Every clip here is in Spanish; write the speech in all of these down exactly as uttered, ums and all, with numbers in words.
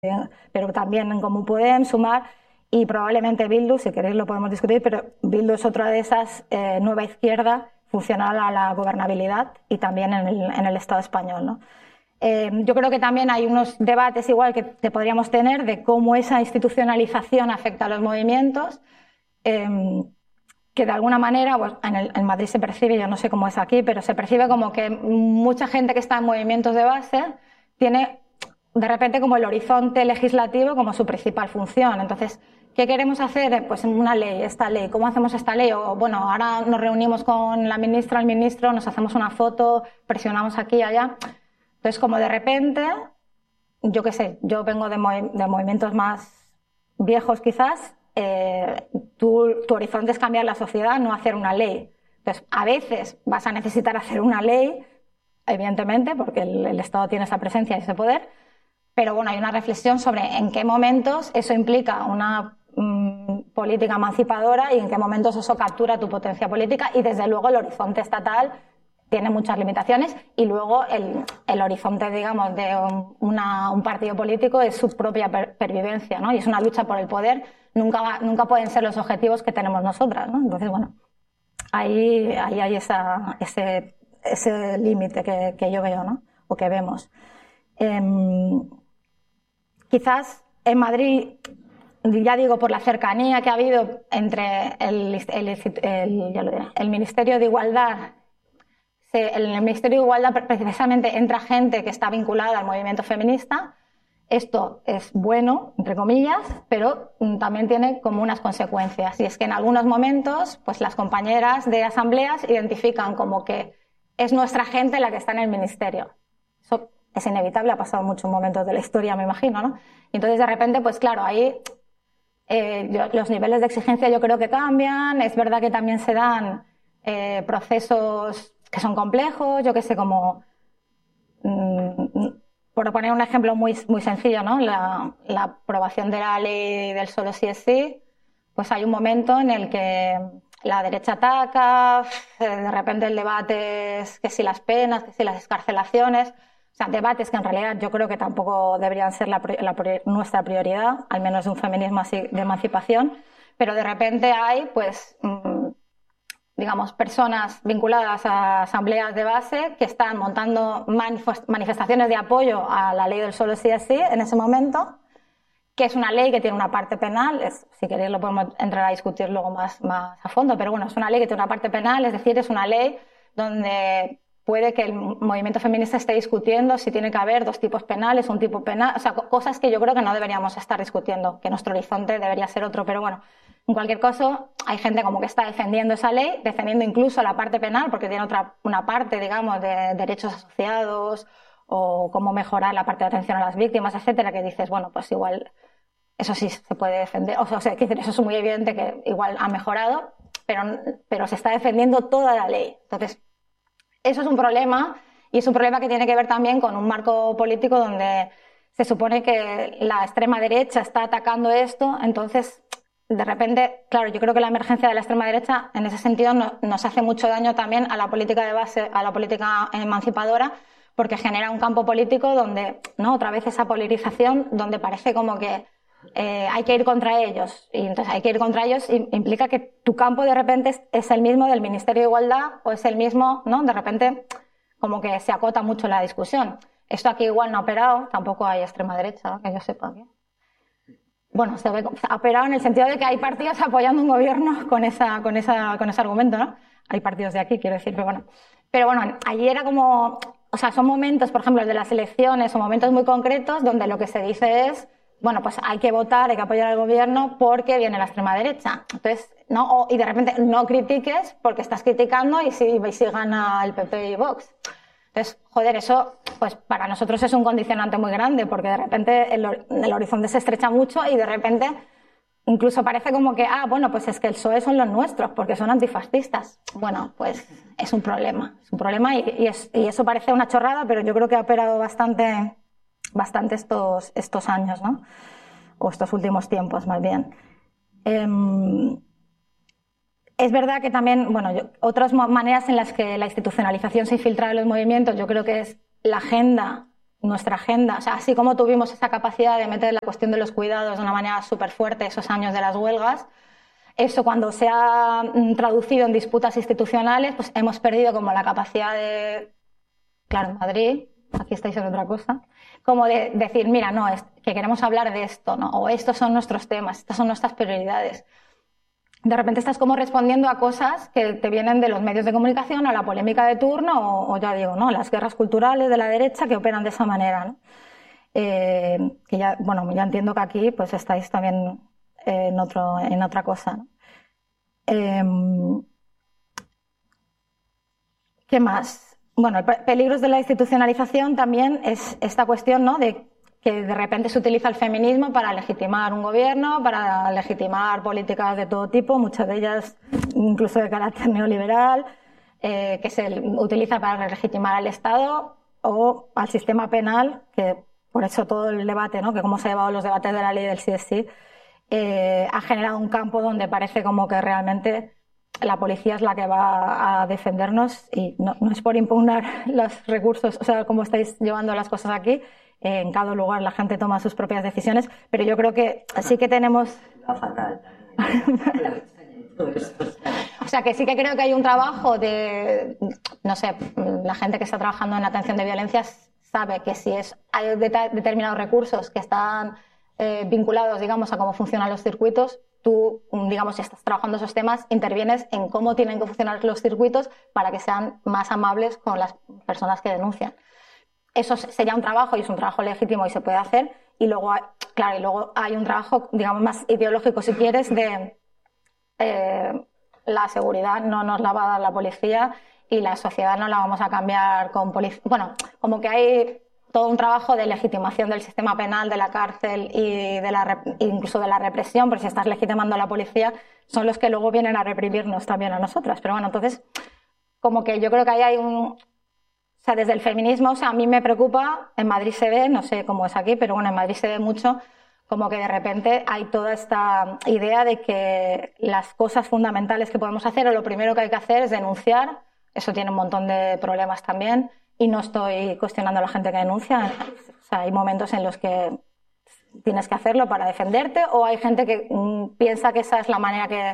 pero también en Comú Podem, Sumar y probablemente Bildu, si queréis lo podemos discutir, pero Bildu es otra de esas eh, nueva izquierda funcional a la gobernabilidad y también en el, en el Estado español, ¿no? Eh, yo creo que también hay unos debates igual que, que podríamos tener de cómo esa institucionalización afecta a los movimientos, eh, que de alguna manera, pues en, el, en Madrid se percibe, yo no sé cómo es aquí, pero se percibe como que mucha gente que está en movimientos de base tiene de repente como el horizonte legislativo como su principal función. Entonces, ¿qué queremos hacer? Pues una ley, esta ley. ¿Cómo hacemos esta ley? O bueno, ahora nos reunimos con la ministra, el ministro, nos hacemos una foto, presionamos aquí y allá. Entonces, como de repente, yo qué sé, yo vengo de, movi de movimientos más viejos quizás, eh, tu, tu horizonte es cambiar la sociedad, no hacer una ley. Entonces, a veces vas a necesitar hacer una ley, evidentemente, porque el, el Estado tiene esa presencia y ese poder, pero bueno, hay una reflexión sobre en qué momentos eso implica una mmm, política emancipadora y en qué momentos eso captura tu potencia política, y desde luego el horizonte estatal tiene muchas limitaciones, y luego el, el horizonte, digamos, de un, una, un partido político es su propia per, pervivencia, ¿no? Y es una lucha por el poder, nunca, va, nunca pueden ser los objetivos que tenemos nosotras, ¿no? Entonces, bueno, ahí, ahí hay esa, ese, ese límite que, que yo veo, ¿no? O que vemos. Eh, Quizás en Madrid, ya digo, por la cercanía que ha habido entre el, el, el, ya lo diré, el Ministerio de Igualdad, se, el Ministerio de Igualdad precisamente entra gente que está vinculada al movimiento feminista. Esto es bueno, entre comillas, pero también tiene como unas consecuencias. Y es que en algunos momentos, pues las compañeras de asambleas identifican como que es nuestra gente la que está en el ministerio. Eso es inevitable, ha pasado muchos momentos de la historia, me imagino, ¿no? Y entonces, de repente, pues claro, ahí eh, yo, los niveles de exigencia yo creo que cambian. Es verdad que también se dan eh, procesos que son complejos, yo qué sé, como, mmm, por poner un ejemplo muy, muy sencillo, ¿no? La, la aprobación de la ley del solo sí es sí, pues hay un momento en el que la derecha ataca, de repente el debate es que si las penas, que si las excarcelaciones. O sea, debates que en realidad yo creo que tampoco deberían ser la, la, nuestra prioridad, al menos de un feminismo así de emancipación, pero de repente hay, pues, mmm, digamos, personas vinculadas a asambleas de base que están montando manifestaciones de apoyo a la ley del solo sí es sí en ese momento, que es una ley que tiene una parte penal, es, si queréis lo podemos entrar a discutir luego más, más a fondo, pero bueno, es una ley que tiene una parte penal, es decir, es una ley donde puede que el movimiento feminista esté discutiendo si tiene que haber dos tipos penales, un tipo penal, o sea, cosas que yo creo que no deberíamos estar discutiendo, que nuestro horizonte debería ser otro, pero bueno, en cualquier caso, hay gente como que está defendiendo esa ley, defendiendo incluso la parte penal, porque tiene otra, una parte, digamos, de derechos asociados, o cómo mejorar la parte de atención a las víctimas, etcétera, que dices, bueno, pues igual eso sí se puede defender, o sea, o sea que eso es muy evidente que igual ha mejorado, pero, pero se está defendiendo toda la ley. Entonces, eso es un problema, y es un problema que tiene que ver también con un marco político donde se supone que la extrema derecha está atacando esto. Entonces, de repente, claro, yo creo que la emergencia de la extrema derecha en ese sentido no, nos hace mucho daño también a la política de base, a la política emancipadora, porque genera un campo político donde, ¿no?, otra vez esa polarización, donde parece como que eh, hay que ir contra ellos, y entonces hay que ir contra ellos y implica que tu campo de repente es, es el mismo del Ministerio de Igualdad, o es el mismo, ¿no? De repente como que se acota mucho la discusión. Esto aquí igual no ha operado, tampoco hay extrema derecha, que yo sepa aquí. Bueno, se ve, ha operado en el sentido de que hay partidos apoyando un gobierno con, esa, con, esa, con ese argumento, ¿no? Hay partidos de aquí, quiero decir, pero bueno. Pero bueno, allí era como, o sea, son momentos, por ejemplo, el de las elecciones, o momentos muy concretos donde lo que se dice es, bueno, pues hay que votar, hay que apoyar al gobierno porque viene la extrema derecha. Entonces, ¿no? O, y de repente no critiques porque estás criticando y si, y si gana el P P y Vox. Entonces, joder, eso pues para nosotros es un condicionante muy grande, porque de repente el, el horizonte se estrecha mucho y de repente incluso parece como que, ah, bueno, pues es que el P S O E son los nuestros porque son antifascistas. Bueno, pues es un problema, es un problema y, y, es, y eso parece una chorrada, pero yo creo que ha operado bastante, bastante estos, estos años, ¿no? O estos últimos tiempos, más bien. Eh, Es verdad que también, bueno, yo, otras maneras en las que la institucionalización se infiltra en los movimientos, yo creo que es la agenda nuestra agenda, o sea, así como tuvimos esa capacidad de meter la cuestión de los cuidados de una manera súper fuerte esos años de las huelgas, eso cuando se ha traducido en disputas institucionales, pues hemos perdido como la capacidad de, claro, en Madrid, aquí estáis en otra cosa, como de decir, mira, no, es que queremos hablar de esto, ¿no? O estos son nuestros temas, estas son nuestras prioridades. De repente estás como respondiendo a cosas que te vienen de los medios de comunicación, a la polémica de turno, o, o ya digo, ¿no? Las guerras culturales de la derecha que operan de esa manera, ¿no? Eh, que ya, bueno, ya entiendo que aquí pues estáis también eh, en, otro, en otra cosa, ¿no? Eh, ¿Qué más? Bueno, peligros de la institucionalización también es esta cuestión, ¿no? De que de repente se utiliza el feminismo para legitimar un gobierno, para legitimar políticas de todo tipo, muchas de ellas incluso de carácter neoliberal, eh, que se utiliza para legitimar al Estado o al sistema penal, que por eso todo el debate, ¿no? Que cómo se ha llevado los debates de la ley del sí es sí, eh, ha generado un campo donde parece como que realmente la policía es la que va a defendernos y no, no es por impugnar los recursos, o sea, cómo estáis llevando las cosas aquí. En cada lugar la gente toma sus propias decisiones, pero yo creo que sí que tenemos... O sea, que sí que creo que hay un trabajo de, no sé, la gente que está trabajando en atención de violencias sabe que si es, hay determinados recursos que están eh, vinculados, digamos, a cómo funcionan los circuitos, tú, digamos, si estás trabajando esos temas, intervienes en cómo tienen que funcionar los circuitos para que sean más amables con las personas que denuncian. Eso sería un trabajo y es un trabajo legítimo y se puede hacer. Y luego hay, claro, y luego hay un trabajo, digamos, más ideológico, si quieres, de eh, la seguridad no nos la va a dar la policía y la sociedad no la vamos a cambiar con policía. Bueno, como que hay todo un trabajo de legitimación del sistema penal, de la cárcel y de la, incluso de la represión, porque si estás legitimando a la policía, son los que luego vienen a reprimirnos también a nosotras. Pero bueno, entonces, como que yo creo que ahí hay un... O sea, desde el feminismo, o sea, a mí me preocupa, en Madrid se ve, no sé cómo es aquí, pero bueno, en Madrid se ve mucho como que de repente hay toda esta idea de que las cosas fundamentales que podemos hacer, o lo primero que hay que hacer es denunciar, eso tiene un montón de problemas también, y no estoy cuestionando a la gente que denuncia, o sea, hay momentos en los que tienes que hacerlo para defenderte, o hay gente que mm, piensa que esa es la manera que,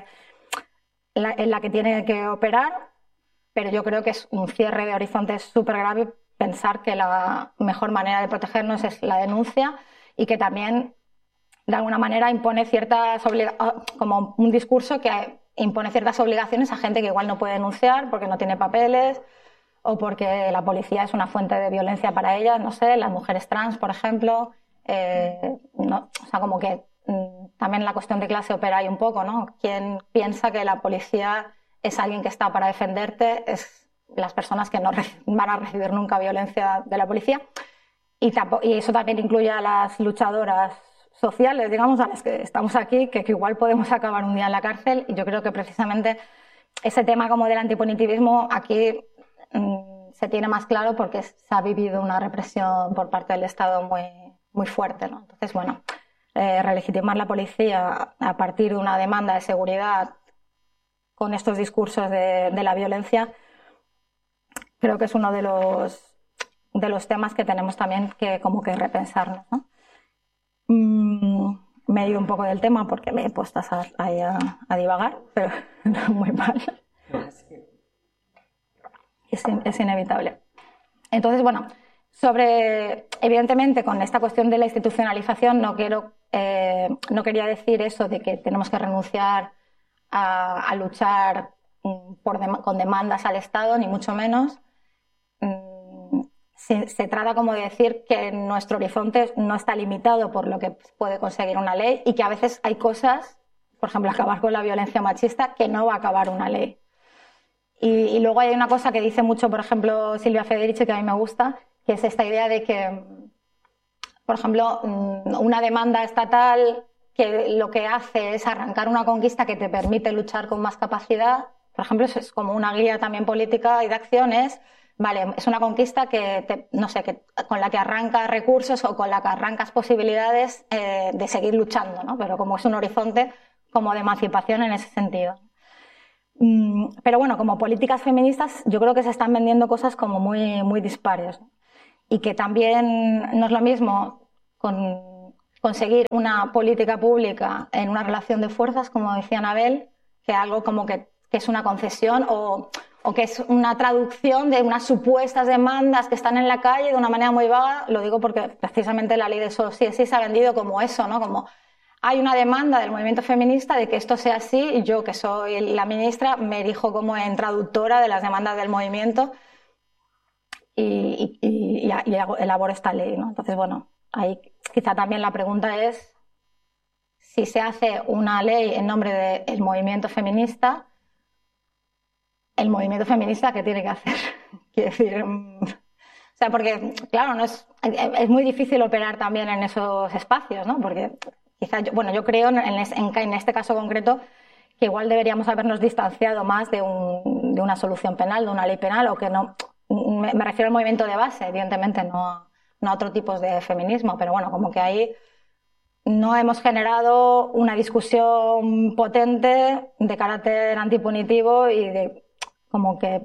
la, en la que tiene que operar. Pero yo creo que es un cierre de horizontes súper grave pensar que la mejor manera de protegernos es la denuncia y que también, de alguna manera, impone ciertas obligaciones, como un discurso que impone ciertas obligaciones a gente que igual no puede denunciar porque no tiene papeles o porque la policía es una fuente de violencia para ellas, no sé, las mujeres trans, por ejemplo. Eh, no, o sea, como que mmm, también la cuestión de clase opera ahí un poco, ¿no? ¿Quién piensa que la policía es alguien que está para defenderte? Es las personas que no van a recibir nunca violencia de la policía. Y, y eso también incluye a las luchadoras sociales, digamos, a las que estamos aquí, que, que igual podemos acabar un día en la cárcel. Y yo creo que precisamente ese tema como del antipunitivismo aquí mmm, se tiene más claro porque se ha vivido una represión por parte del Estado muy, muy fuerte, ¿no? Entonces, bueno, eh, relegitimar la policía a partir de una demanda de seguridad con estos discursos de, de la violencia, creo que es uno de los, de los temas que tenemos también que como que repensarnos, ¿no? Mm, me he ido un poco del tema porque me he puesto a, ahí a, a divagar, pero no, muy mal. Es, es inevitable. Entonces, bueno, sobre, evidentemente, con esta cuestión de la institucionalización no quiero, eh, no quería decir eso de que tenemos que renunciar A, a luchar por dem con demandas al Estado, ni mucho menos. Se, se trata como de decir que nuestro horizonte no está limitado por lo que puede conseguir una ley y que a veces hay cosas, por ejemplo, acabar con la violencia machista, que no va a acabar una ley. Y, y luego hay una cosa que dice mucho, por ejemplo, Silvia Federici, que a mí me gusta, que es esta idea de que, por ejemplo, una demanda estatal que lo que hace es arrancar una conquista que te permite luchar con más capacidad. Por ejemplo, eso es como una guía también política y de acciones. Vale, es una conquista que, te, no sé, que, con la que arrancas recursos o con la que arrancas posibilidades eh, de seguir luchando, ¿no? Pero como es un horizonte como de emancipación en ese sentido. Mm, pero bueno, como políticas feministas, yo creo que se están vendiendo cosas como muy, muy dispares, ¿no? y que también no es lo mismo con conseguir una política pública en una relación de fuerzas, como decía Anabel, que algo como que, que es una concesión o, o que es una traducción de unas supuestas demandas que están en la calle de una manera muy vaga. Lo digo porque precisamente la ley de solo sí es sí se ha vendido como eso, ¿no? Como hay una demanda del movimiento feminista de que esto sea así y yo, que soy la ministra, me erijo como en traductora de las demandas del movimiento y, y, y, y elaboro esta ley, ¿no? Entonces, bueno, ahí quizá también la pregunta es si se hace una ley en nombre del movimiento feminista, el movimiento feminista, ¿qué tiene que hacer? Quiero decir, o sea, porque, claro, no es, es muy difícil operar también en esos espacios, ¿no? Porque quizá, yo, bueno, yo creo en, en, en este caso concreto que igual deberíamos habernos distanciado más de, un, de una solución penal, de una ley penal, o que no, me, me refiero al movimiento de base, evidentemente, no, no a otro tipo de feminismo, pero bueno, como que ahí no hemos generado una discusión potente de carácter antipunitivo y de como que,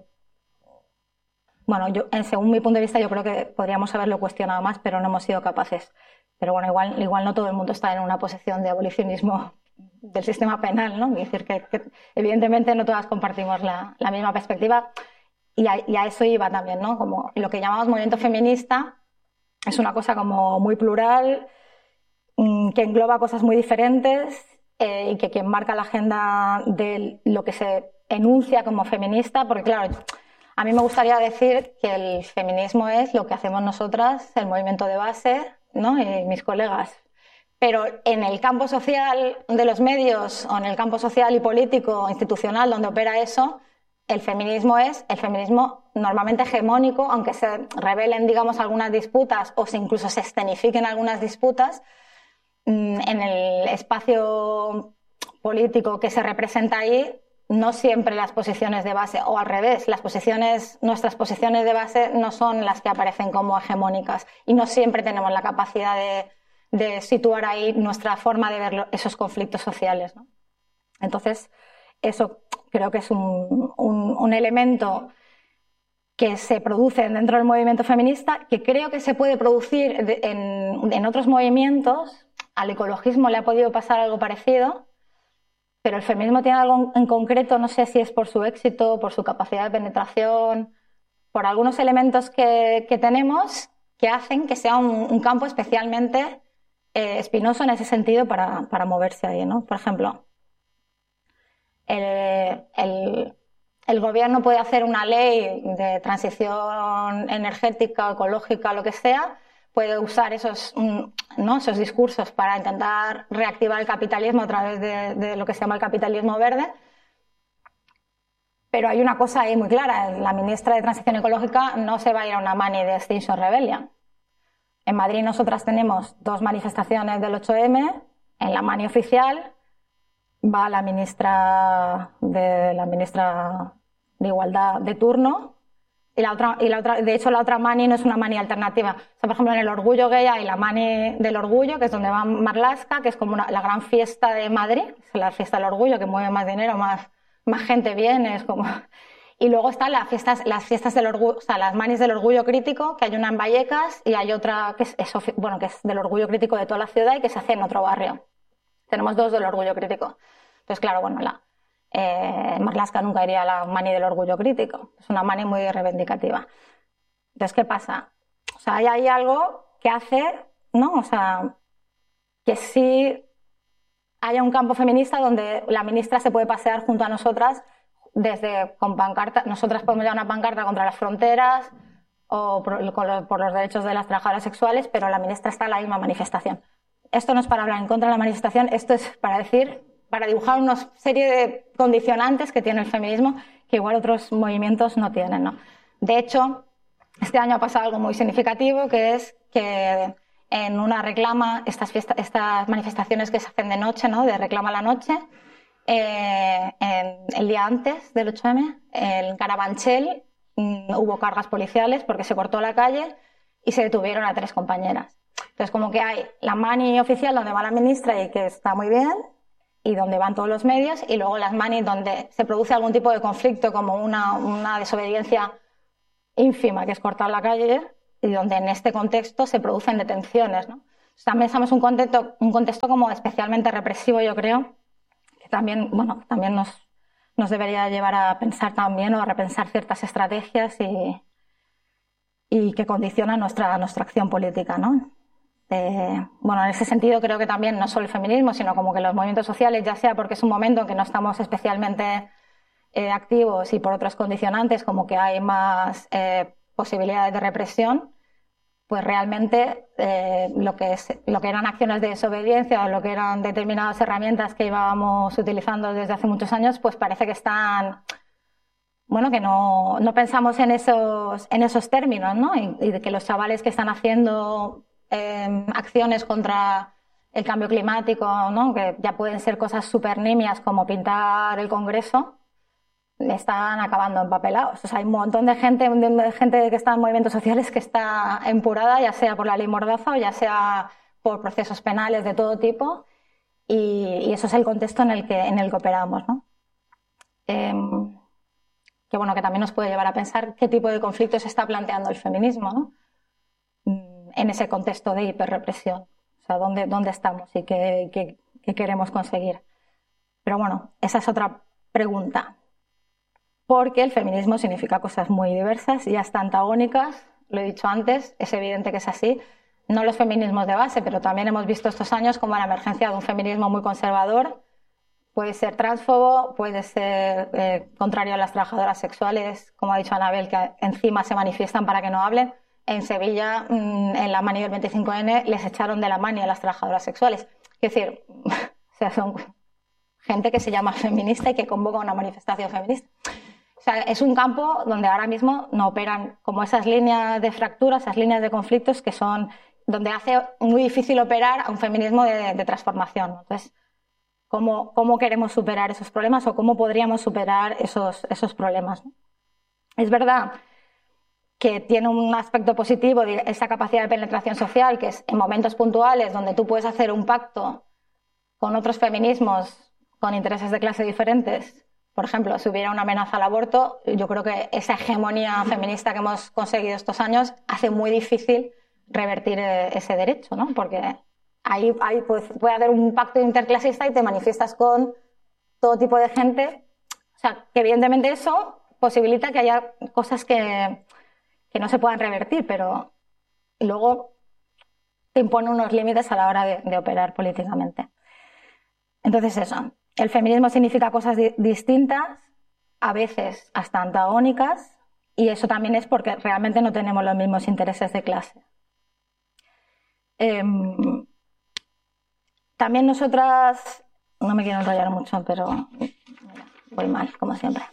bueno, yo, según mi punto de vista, yo creo que podríamos haberlo cuestionado más, pero no hemos sido capaces. Pero bueno, igual, igual no todo el mundo está en una posición de abolicionismo del sistema penal, ¿no? Es decir, que, que evidentemente no todas compartimos la, la misma perspectiva y a, y a eso iba también, ¿no? Como lo que llamamos movimiento feminista es una cosa como muy plural, que engloba cosas muy diferentes eh, y que quien marca la agenda de lo que se enuncia como feminista, porque claro, a mí me gustaría decir que el feminismo es lo que hacemos nosotras, el movimiento de base, ¿no? Y mis colegas. Pero en el campo social de los medios o en el campo social y político institucional donde opera eso, el feminismo es el feminismo normalmente hegemónico, aunque se revelen, digamos, algunas disputas o se incluso se escenifiquen algunas disputas, en el espacio político que se representa ahí, no siempre las posiciones de base, o al revés, las posiciones, nuestras posiciones de base no son las que aparecen como hegemónicas y no siempre tenemos la capacidad de, de situar ahí nuestra forma de ver esos conflictos sociales, ¿no? Entonces, eso creo que es un, un, un elemento que se produce dentro del movimiento feminista, que creo que se puede producir en, en otros movimientos. Al ecologismo le ha podido pasar algo parecido, pero el feminismo tiene algo en concreto, no sé si es por su éxito, por su capacidad de penetración, por algunos elementos que, que tenemos que hacen que sea un, un campo especialmente eh, espinoso en ese sentido para, para moverse ahí, ¿no? Por ejemplo, el, el, el gobierno puede hacer una ley de transición energética, ecológica, lo que sea, puede usar esos, ¿no? esos discursos para intentar reactivar el capitalismo a través de, de lo que se llama el capitalismo verde. Pero hay una cosa ahí muy clara, la ministra de Transición Ecológica no se va a ir a una mani de Extinction Rebellion. En Madrid nosotras tenemos dos manifestaciones del ocho eme, en la mani oficial va la ministra de, la ministra de Igualdad de turno, y la otra, y la otra, de hecho la otra mani no es una mani alternativa. O sea, por ejemplo, en el Orgullo Gay hay la mani del Orgullo, que es donde va Marlaska, que es como una, la gran fiesta de Madrid, es la fiesta del Orgullo, que mueve más dinero, más, más gente viene, es como... Y luego están las fiestas, las fiestas del Orgullo, o sea, las manis del Orgullo Crítico, que hay una en Vallecas y hay otra que es, es, bueno, que es del Orgullo Crítico de toda la ciudad y que se hace en otro barrio. Tenemos dos del Orgullo Crítico. Entonces, claro, bueno, la... Eh, Marlaska nunca iría a la mani del Orgullo Crítico, es una mani muy reivindicativa. Entonces, ¿qué pasa? O sea, hay ahí algo que hace, ¿no? O sea, que sí haya un campo feminista donde la ministra se puede pasear junto a nosotras desde con pancarta, nosotras podemos llevar una pancarta contra las fronteras o por, por los derechos de las trabajadoras sexuales, pero la ministra está en la misma manifestación. Esto no es para hablar en contra de la manifestación, esto es para decir... para dibujar una serie de condicionantes que tiene el feminismo que igual otros movimientos no tienen, ¿no? De hecho, este año ha pasado algo muy significativo, que es que en una reclama, estas, fiestas, estas manifestaciones que se hacen de noche, ¿no? De reclama la noche, eh, en, el día antes del ocho eme, en Carabanchel mmm, hubo cargas policiales porque se cortó la calle y se detuvieron a tres compañeras. Entonces, como que hay la mani oficial donde va la ministra y que está muy bien, y donde van todos los medios, y luego las manis donde se produce algún tipo de conflicto como una, una desobediencia ínfima, que es cortar la calle, y donde en este contexto se producen detenciones, ¿no? También estamos en un contexto, un contexto como especialmente represivo, yo creo, que también, bueno, también nos, nos debería llevar a pensar también o a repensar ciertas estrategias y, y que condicionan nuestra, nuestra acción política, ¿no? Eh, bueno, en ese sentido creo que también no solo el feminismo, sino como que los movimientos sociales, ya sea porque es un momento en que no estamos especialmente eh, activos y por otros condicionantes, como que hay más eh, posibilidades de represión, pues realmente eh, lo, que es, lo que eran acciones de desobediencia o lo que eran determinadas herramientas que íbamos utilizando desde hace muchos años, pues parece que están, bueno, que no, no pensamos en esos, en esos términos, ¿no? Y, y de que los chavales que están haciendo eh, acciones contra el cambio climático, ¿no? Que ya pueden ser cosas súper nimias como pintar el Congreso, están acabando empapelados. O sea, hay un montón de gente, de gente que está en movimientos sociales que está empurada, ya sea por la ley Mordaza o ya sea por procesos penales de todo tipo, y, y eso es el contexto en el que, en el que operamos, ¿no? Eh, que bueno, que también nos puede llevar a pensar qué tipo de conflicto se está planteando el feminismo, ¿no? En ese contexto de hiperrepresión. O sea, dónde, dónde estamos y qué, qué, qué queremos conseguir. Pero bueno, esa es otra pregunta. Porque el feminismo significa cosas muy diversas y hasta antagónicas, lo he dicho antes, es evidente que es así. No los feminismos de base, pero también hemos visto estos años como la emergencia de un feminismo muy conservador. Puede ser transfobo, puede ser eh, contrario a las trabajadoras sexuales, como ha dicho Anabel, que encima se manifiestan para que no hablen. En Sevilla, en la mani del veinticinco ene, les echaron de la mani a las trabajadoras sexuales. Es decir, o sea, son gente que se llama feminista y que convoca una manifestación feminista. O sea, es un campo donde ahora mismo no operan como esas líneas de fractura, esas líneas de conflictos que son donde hace muy difícil operar a un feminismo de, de transformación. Entonces, ¿cómo, ¿cómo queremos superar esos problemas o cómo podríamos superar esos, esos problemas, ¿no? Es verdad que tiene un aspecto positivo de esa capacidad de penetración social, que es en momentos puntuales donde tú puedes hacer un pacto con otros feminismos con intereses de clase diferentes. Por ejemplo, si hubiera una amenaza al aborto, yo creo que esa hegemonía feminista que hemos conseguido estos años hace muy difícil revertir ese derecho, ¿no? Porque ahí, ahí pues, puede haber un pacto interclasista y te manifiestas con todo tipo de gente. O sea, que evidentemente eso posibilita que haya cosas que, que no se puedan revertir, pero luego te impone unos límites a la hora de, de operar políticamente. Entonces eso. El feminismo significa cosas di- distintas, a veces hasta antagónicas, y eso también es porque realmente no tenemos los mismos intereses de clase. Eh, también nosotras, no me quiero enrollar mucho, pero mira, voy mal, como siempre.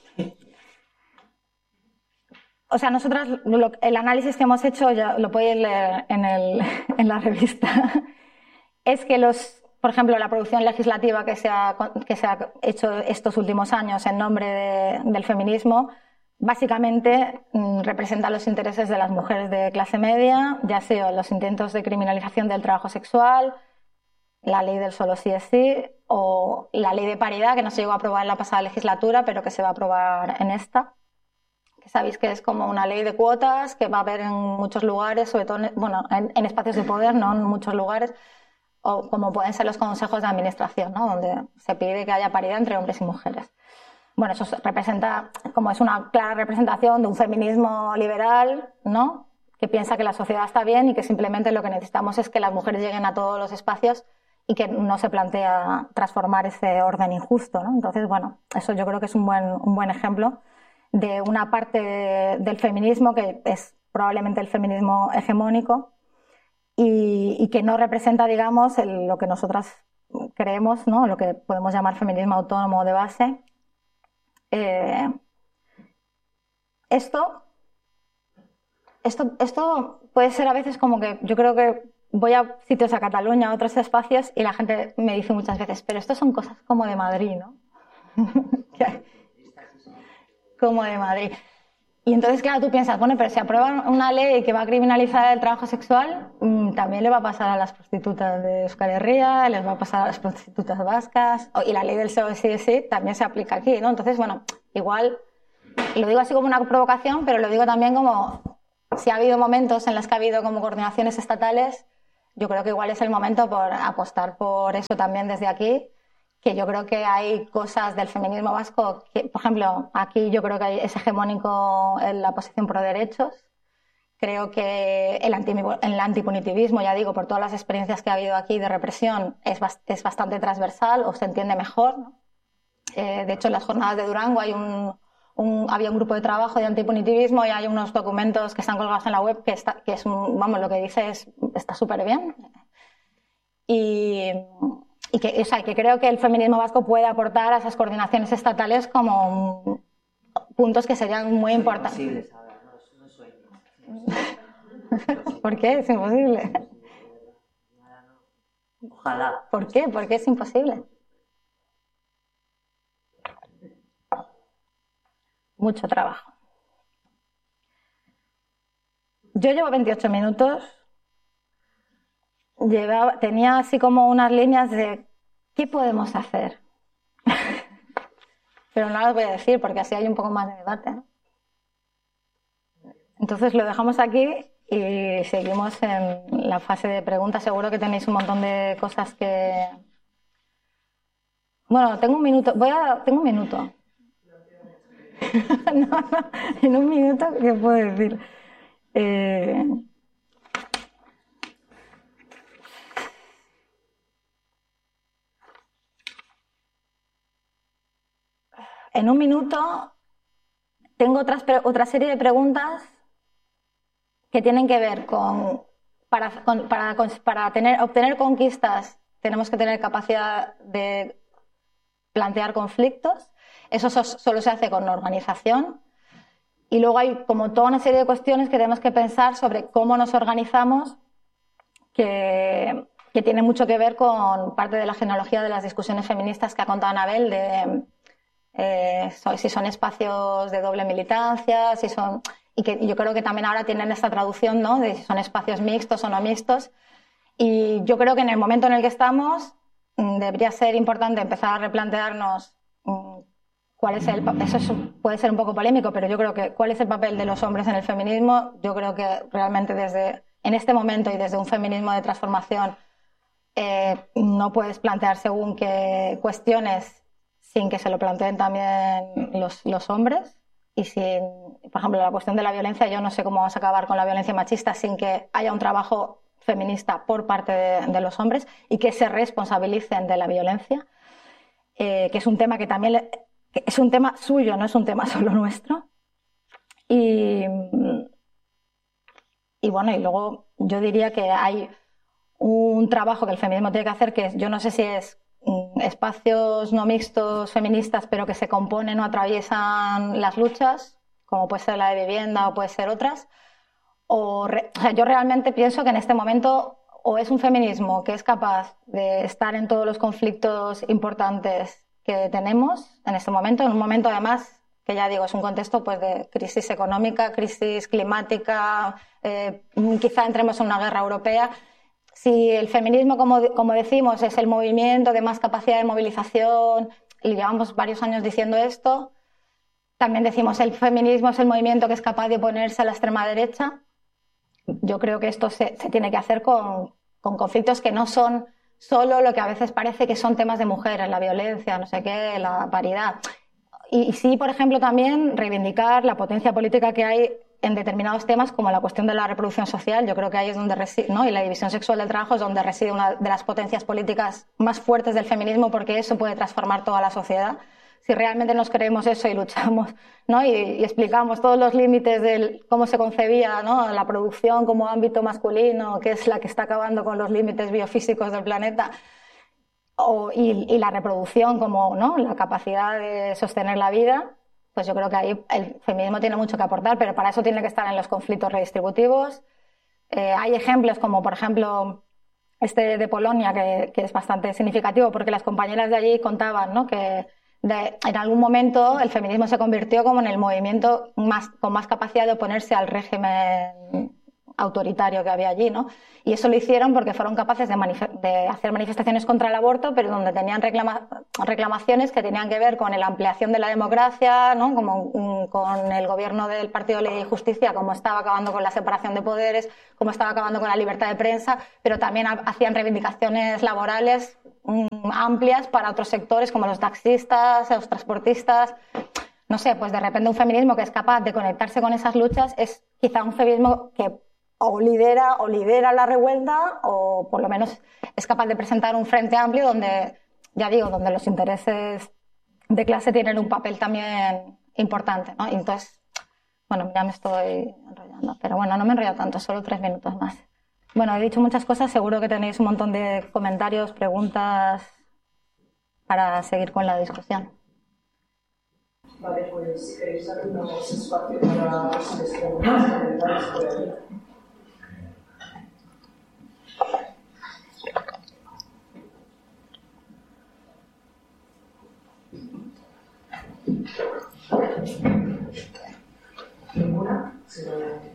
O sea, nosotras, lo, el análisis que hemos hecho, ya lo podéis leer en, el, en la revista, es que los... Por ejemplo, la producción legislativa que se ha, que se ha hecho estos últimos años en nombre de, del feminismo, básicamente mmm, representa los intereses de las mujeres de clase media, ya sea los intentos de criminalización del trabajo sexual, la ley del solo sí es sí, o la ley de paridad, que no se llegó a aprobar en la pasada legislatura, pero que se va a aprobar en esta. Que sabéis que es como una ley de cuotas que va a haber en muchos lugares, sobre todo en, bueno, en, en espacios de poder, no en muchos lugares, o como pueden ser los consejos de administración, ¿no? Donde se pide que haya paridad entre hombres y mujeres. Bueno, eso representa, como es una clara representación de un feminismo liberal, ¿no? Que piensa que la sociedad está bien y que simplemente lo que necesitamos es que las mujeres lleguen a todos los espacios y que no se plantea transformar ese orden injusto, ¿no? Entonces, bueno, eso yo creo que es un buen, un buen ejemplo de una parte de, del feminismo que es probablemente el feminismo hegemónico, Y, y que no representa, digamos, el, lo que nosotras creemos, ¿no? Lo que podemos llamar feminismo autónomo de base. Eh, esto, esto, esto puede ser a veces como que yo creo que voy a sitios a Cataluña, a otros espacios, y la gente me dice muchas veces, pero esto son cosas como de Madrid, ¿no? Como de Madrid. Y entonces, claro, tú piensas, bueno, pero si aprueban una ley que va a criminalizar el trabajo sexual, mmm, también le va a pasar a las prostitutas de Euskal Herria, les va a pasar a las prostitutas vascas, y la ley del solo sí es sí también se aplica aquí, ¿no? Entonces, bueno, igual, lo digo así como una provocación, pero lo digo también como si ha habido momentos en los que ha habido como coordinaciones estatales, yo creo que igual es el momento por apostar por eso también desde aquí, que yo creo que hay cosas del feminismo vasco que, por ejemplo, aquí yo creo que es hegemónico en la posición pro derechos. Creo que el, anti, el antipunitivismo, ya digo, por todas las experiencias que ha habido aquí de represión, es, es bastante transversal o se entiende mejor, ¿no? Eh, de hecho, en las jornadas de Durango hay un, un, había un grupo de trabajo de antipunitivismo y hay unos documentos que están colgados en la web que, está, que es un, vamos, lo que dice es, está súper bien. Y, y que, o sea, que creo que el feminismo vasco puede aportar a esas coordinaciones estatales como un, puntos que serían muy importantes. ¿Por qué? Es imposible. Ojalá. ¿Por qué? ¿Por qué es imposible? Mucho trabajo. Yo llevo veintiocho minutos. Llevaba, tenía así como unas líneas de ¿qué podemos hacer? Pero no las voy a decir porque así hay un poco más de debate, ¿no? Entonces lo dejamos aquí y seguimos en la fase de preguntas. Seguro que tenéis un montón de cosas que... Bueno, tengo un minuto. Voy a... Tengo un minuto. no, no, en un minuto, ¿qué puedo decir? Eh... En un minuto tengo otras, otra serie de preguntas que tienen que ver con, para, con, para, para tener, obtener conquistas tenemos que tener capacidad de plantear conflictos. Eso solo se hace con organización. Y luego hay como toda una serie de cuestiones que tenemos que pensar sobre cómo nos organizamos, que, que tiene mucho que ver con parte de la genealogía de las discusiones feministas que ha contado Anabel, de eh, si son espacios de doble militancia, si son... Y que yo creo que también ahora tienen esta traducción, ¿no?, de si son espacios mixtos o no mixtos. Y yo creo que en el momento en el que estamos debería ser importante empezar a replantearnos cuál es el... Eso puede ser un poco polémico, pero yo creo que cuál es el papel de los hombres en el feminismo. Yo creo que realmente desde en este momento y desde un feminismo de transformación eh, no puedes plantear según qué cuestiones sin que se lo planteen también los, los hombres. Y sin, por ejemplo, la cuestión de la violencia, yo no sé cómo vamos a acabar con la violencia machista sin que haya un trabajo feminista por parte de, de los hombres y que se responsabilicen de la violencia, eh, que es un tema que también le, que es un tema suyo, no es un tema solo nuestro. Y, y bueno, y luego yo diría que hay un trabajo que el feminismo tiene que hacer, que yo no sé si es espacios no mixtos feministas pero que se componen o atraviesan las luchas, como puede ser la de vivienda o puede ser otras, o, re, o sea, yo realmente pienso que en este momento o es un feminismo que es capaz de estar en todos los conflictos importantes que tenemos en este momento, en un momento además que ya digo es un contexto pues de crisis económica, crisis climática, eh, quizá entremos en una guerra europea. Si el feminismo, como, como decimos, es el movimiento de más capacidad de movilización, y llevamos varios años diciendo esto, también decimos el feminismo es el movimiento que es capaz de oponerse a la extrema derecha. Yo creo que esto se, se tiene que hacer con, con conflictos que no son solo lo que a veces parece que son temas de mujeres, la violencia, no sé qué, la paridad. Y, y sí, por ejemplo, también reivindicar la potencia política que hay en determinados temas como la cuestión de la reproducción social. Yo creo que ahí es donde reside, ¿no? Y la división sexual del trabajo es donde reside una de las potencias políticas más fuertes del feminismo, porque eso puede transformar toda la sociedad. Si realmente nos creemos eso y luchamos, ¿no? y, y explicamos todos los límites de cómo se concebía, ¿no?, la producción como ámbito masculino, que es la que está acabando con los límites biofísicos del planeta, o, y, y la reproducción como, ¿no?, la capacidad de sostener la vida, pues yo creo que ahí el feminismo tiene mucho que aportar, pero para eso tiene que estar en los conflictos redistributivos. Eh, hay ejemplos como, por ejemplo, este de Polonia, que, que es bastante significativo, porque las compañeras de allí contaban, ¿no?, que de, en algún momento el feminismo se convirtió como en el movimiento más, con más capacidad de oponerse al régimen autoritario que había allí, ¿no? Y eso lo hicieron porque fueron capaces de, de hacer manifestaciones contra el aborto, pero donde tenían reclama reclamaciones que tenían que ver con la ampliación de la democracia, ¿no? Como um, con el gobierno del Partido Ley y Justicia, cómo estaba acabando con la separación de poderes, cómo estaba acabando con la libertad de prensa, pero también hacían reivindicaciones laborales um, amplias para otros sectores como los taxistas, los transportistas. No sé, pues de repente un feminismo que es capaz de conectarse con esas luchas es quizá un feminismo que o lidera, o lidera la revuelta o por lo menos es capaz de presentar un frente amplio donde, ya digo, donde los intereses de clase tienen un papel también importante, ¿no? Y entonces, bueno, ya me estoy enrollando, pero bueno, no me enrollo tanto, solo tres minutos más. Bueno, he dicho muchas cosas, seguro que tenéis un montón de comentarios, preguntas para seguir con la discusión. Vale, pues si queréis abrirnos espacio para las preguntas por ahí. ¿Ninguna? Sí, no.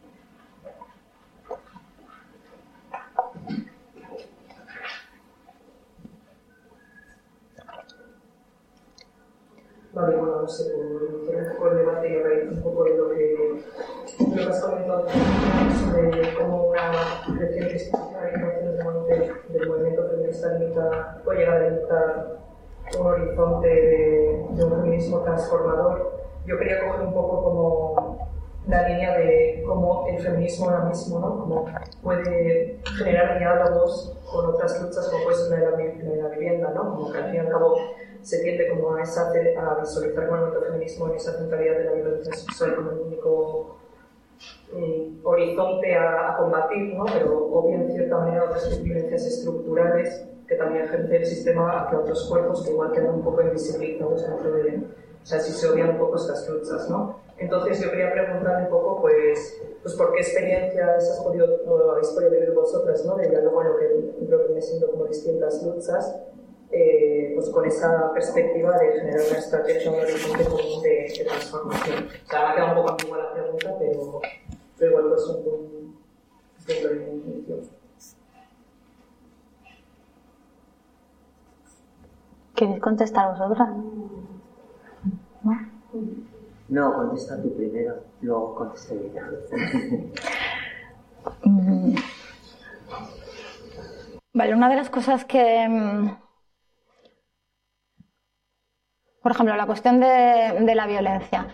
Vale, bueno, no sé, por iniciar un poco el debate y a raíz un poco de lo que, lo que has comentado sobre cómo una creciente institucionalización del movimiento, del movimiento feminista limita, puede llegar a limitar un horizonte de, de un feminismo transformador. Yo quería coger un poco como la línea de cómo el feminismo ahora mismo, ¿no? Cómo puede generar diálogos con otras luchas como puede ser la de la, de la vivienda, ¿no? Como que al fin y al cabo se tiende como a, esa, a visualizar el movimiento feminismo en esa centralidad de la violencia sexual como el único eh, horizonte a, a combatir, ¿no? Pero obvia en cierta manera otras violencias estructurales que también ejerce el sistema hacia otros cuerpos que igual quedan un poco invisibilizados dentro de, o sea, si se obvian un poco estas luchas, ¿no? Entonces yo quería preguntar un poco, pues, pues ¿por qué experiencias has podido, o habéis podido vivir vosotras, ¿no? De diálogo en lo que creo que viene siendo como distintas luchas, eh, pues con esa perspectiva de generar una estrategia, un horizonte común de, de transformación. O sea, me ha quedado un poco ambigua la pregunta, pero, pero igual pues un, un punto de inicio. ¿Queréis contestar vosotras? ¿No? No, contesta tú primero, luego contesta ella. Vale, una de las cosas que... Por ejemplo, la cuestión de, de la violencia,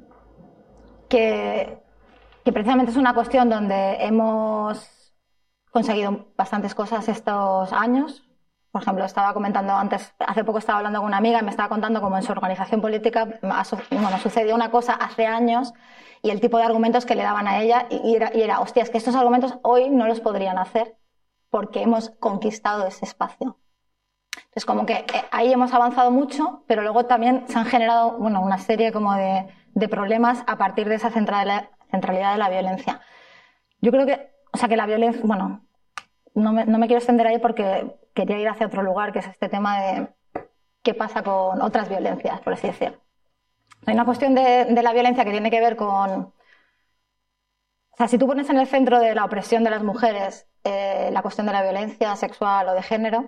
que, que precisamente es una cuestión donde hemos conseguido bastantes cosas estos años. Por ejemplo, estaba comentando antes, hace poco estaba hablando con una amiga y me estaba contando cómo en su organización política bueno, sucedió una cosa hace años y el tipo de argumentos que le daban a ella y era, y era, hostia, es que estos argumentos hoy no los podrían hacer porque hemos conquistado ese espacio. Entonces, como que ahí hemos avanzado mucho, pero luego también se han generado bueno, una serie como de, de problemas a partir de esa centralidad, centralidad de la violencia. Yo creo que, o sea, que la violencia, bueno, no me, no me quiero extender ahí porque quería ir hacia otro lugar, que es este tema de qué pasa con otras violencias, por así decirlo. Hay una cuestión de, de la violencia que tiene que ver con... O sea, si tú pones en el centro de la opresión de las mujeres eh, la cuestión de la violencia sexual o de género,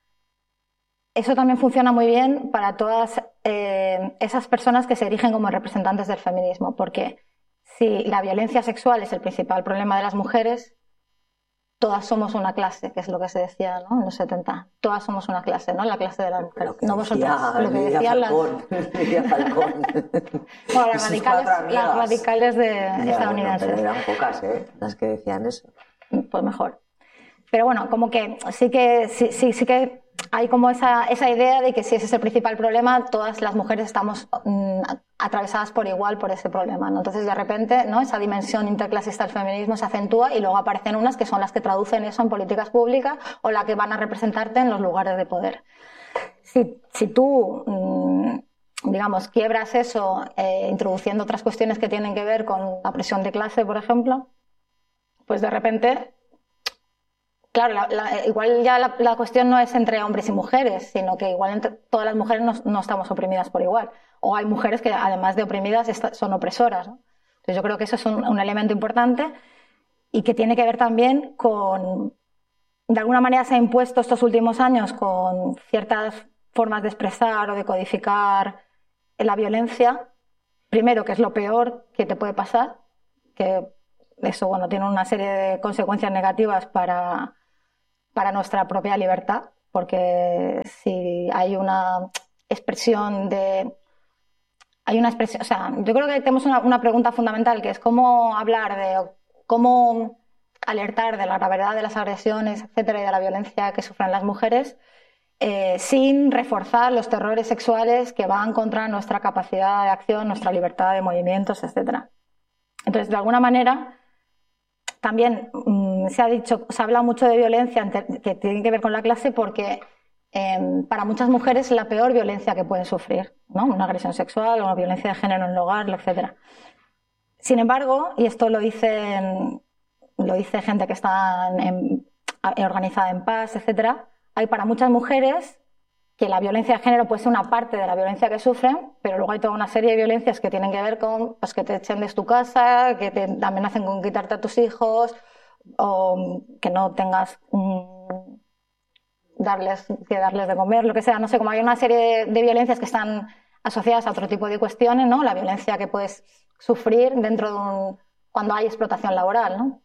eso también funciona muy bien para todas eh, esas personas que se erigen como representantes del feminismo, porque si la violencia sexual es el principal problema de las mujeres, todas somos una clase, que es lo que se decía, ¿no? En los setenta. Todas somos una clase, ¿no? La clase de las mujeres. No vosotras, lo que decían las... Falcón. Bueno, las radicales, las radicales de ya, estadounidenses. Bueno, pero eran pocas, ¿eh? Las que decían eso. Pues mejor. Pero bueno, como que sí que sí, sí, sí que hay como esa, esa idea de que si ese es el principal problema, todas las mujeres estamos mmm, atravesadas por igual por ese problema, ¿no? Entonces, de repente, ¿no? Esa dimensión interclasista del feminismo se acentúa y luego aparecen unas que son las que traducen eso en políticas públicas o las que van a representarte en los lugares de poder. Si, si tú, mmm, digamos, quiebras eso eh, introduciendo otras cuestiones que tienen que ver con la presión de clase, por ejemplo, pues de repente... Claro, la, la, igual ya la, la cuestión no es entre hombres y mujeres, sino que igual entre todas las mujeres no, no estamos oprimidas por igual. O hay mujeres que además de oprimidas está, son opresoras, ¿no? Entonces yo creo que eso es un, un elemento importante. y que tiene que ver también con, de alguna manera se ha impuesto estos últimos años con ciertas formas de expresar o de codificar la violencia. Primero, que es lo peor que te puede pasar, que eso, bueno, tiene una serie de consecuencias negativas para, para nuestra propia libertad, porque si hay una expresión de... Hay una expresión, o sea, yo creo que tenemos una, una pregunta fundamental, que es cómo hablar de, cómo alertar de la gravedad de las agresiones, etcétera, y de la violencia que sufren las mujeres, eh, sin reforzar los terrores sexuales que van contra nuestra capacidad de acción, nuestra libertad de movimientos, etcétera. Entonces, de alguna manera, también mmm, se ha dicho, se ha hablado mucho de violencia que tiene que ver con la clase, porque eh, para muchas mujeres es la peor violencia que pueden sufrir, ¿no? Una agresión sexual o una violencia de género en el hogar, etcétera. Sin embargo, y esto lo dicen, lo dice gente que está en, en, organizada en paz, etcétera, hay para muchas mujeres que la violencia de género puede ser una parte de la violencia que sufren, pero luego hay toda una serie de violencias que tienen que ver con pues, que te echen de tu casa, que te amenacen con quitarte a tus hijos, o que no tengas um, darles, que darles de comer, lo que sea. No sé, como hay una serie de, de violencias que están asociadas a otro tipo de cuestiones, ¿no? La violencia que puedes sufrir dentro de un, cuando hay explotación laboral, ¿no?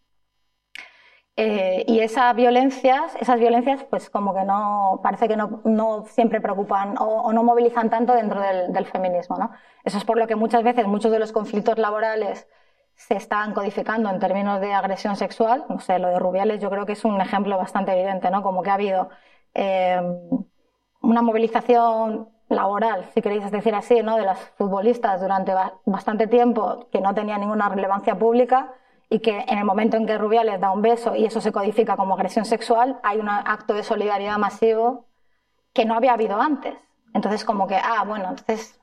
Eh, y esas violencias, esas violencias, pues como que no, parece que no, no siempre preocupan o, o no movilizan tanto dentro del, del feminismo, ¿no? Eso es por lo que muchas veces muchos de los conflictos laborales se están codificando en términos de agresión sexual. No sé, lo de Rubiales yo creo que es un ejemplo bastante evidente, ¿no? Como que ha habido eh, una movilización laboral, si queréis decir así, ¿no? De las futbolistas durante bastante tiempo que no tenía ninguna relevancia pública, y que en el momento en que Rubiales da un beso y eso se codifica como agresión sexual, hay un acto de solidaridad masivo que no había habido antes. Entonces, como que, ah, bueno, entonces,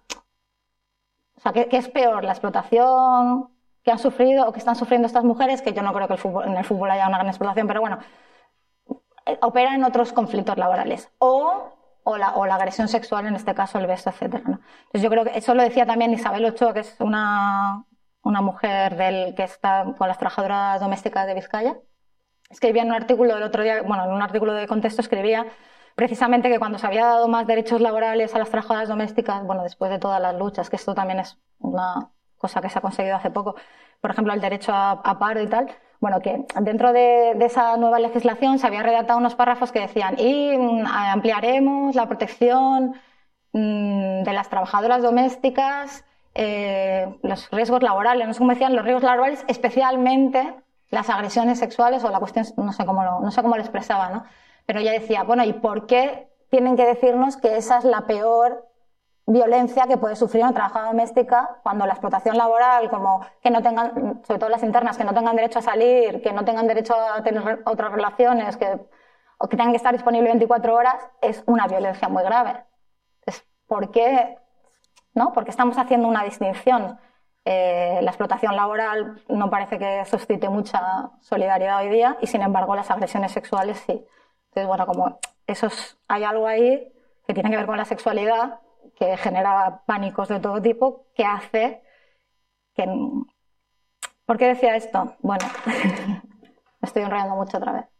o sea, ¿qué, qué es peor? ¿La explotación que han sufrido o que están sufriendo estas mujeres? Que yo no creo que el fútbol, en el fútbol haya una gran explotación, pero bueno, opera en otros conflictos laborales. O, o, la, o la agresión sexual, en este caso el beso, etcétera, ¿no? Entonces, yo creo que eso lo decía también Isabel Ochoa, que es una... una mujer del, que está con las trabajadoras domésticas de Vizcaya. Escribía en un artículo el otro día, bueno, en un artículo de Contexto escribía precisamente que cuando se había dado más derechos laborales a las trabajadoras domésticas, bueno, después de todas las luchas, que esto también es una cosa que se ha conseguido hace poco, por ejemplo, el derecho a, a paro y tal, bueno, que dentro de, de esa nueva legislación se habían redactado unos párrafos que decían y mm, ampliaremos la protección mm, de las trabajadoras domésticas, Eh, los riesgos laborales, no sé cómo decían, los riesgos laborales, especialmente las agresiones sexuales o la cuestión, no sé cómo lo, no sé cómo lo expresaba, ¿no? Pero ella decía, bueno, ¿y por qué tienen que decirnos que esa es la peor violencia que puede sufrir una trabajadora doméstica cuando la explotación laboral, como que no tengan, sobre todo las internas, que no tengan derecho a salir, que no tengan derecho a tener otras relaciones, que, o que tengan que estar disponibles veinticuatro horas, es una violencia muy grave? Entonces, ¿por qué? ¿No? Porque estamos haciendo una distinción. Eh, la explotación laboral no parece que suscite mucha solidaridad hoy día y, sin embargo, las agresiones sexuales sí. Entonces, bueno, como eso es, hay algo ahí que tiene que ver con la sexualidad, que genera pánicos de todo tipo, que hace que... ¿Por qué decía esto? Bueno, me estoy enrollando mucho otra vez.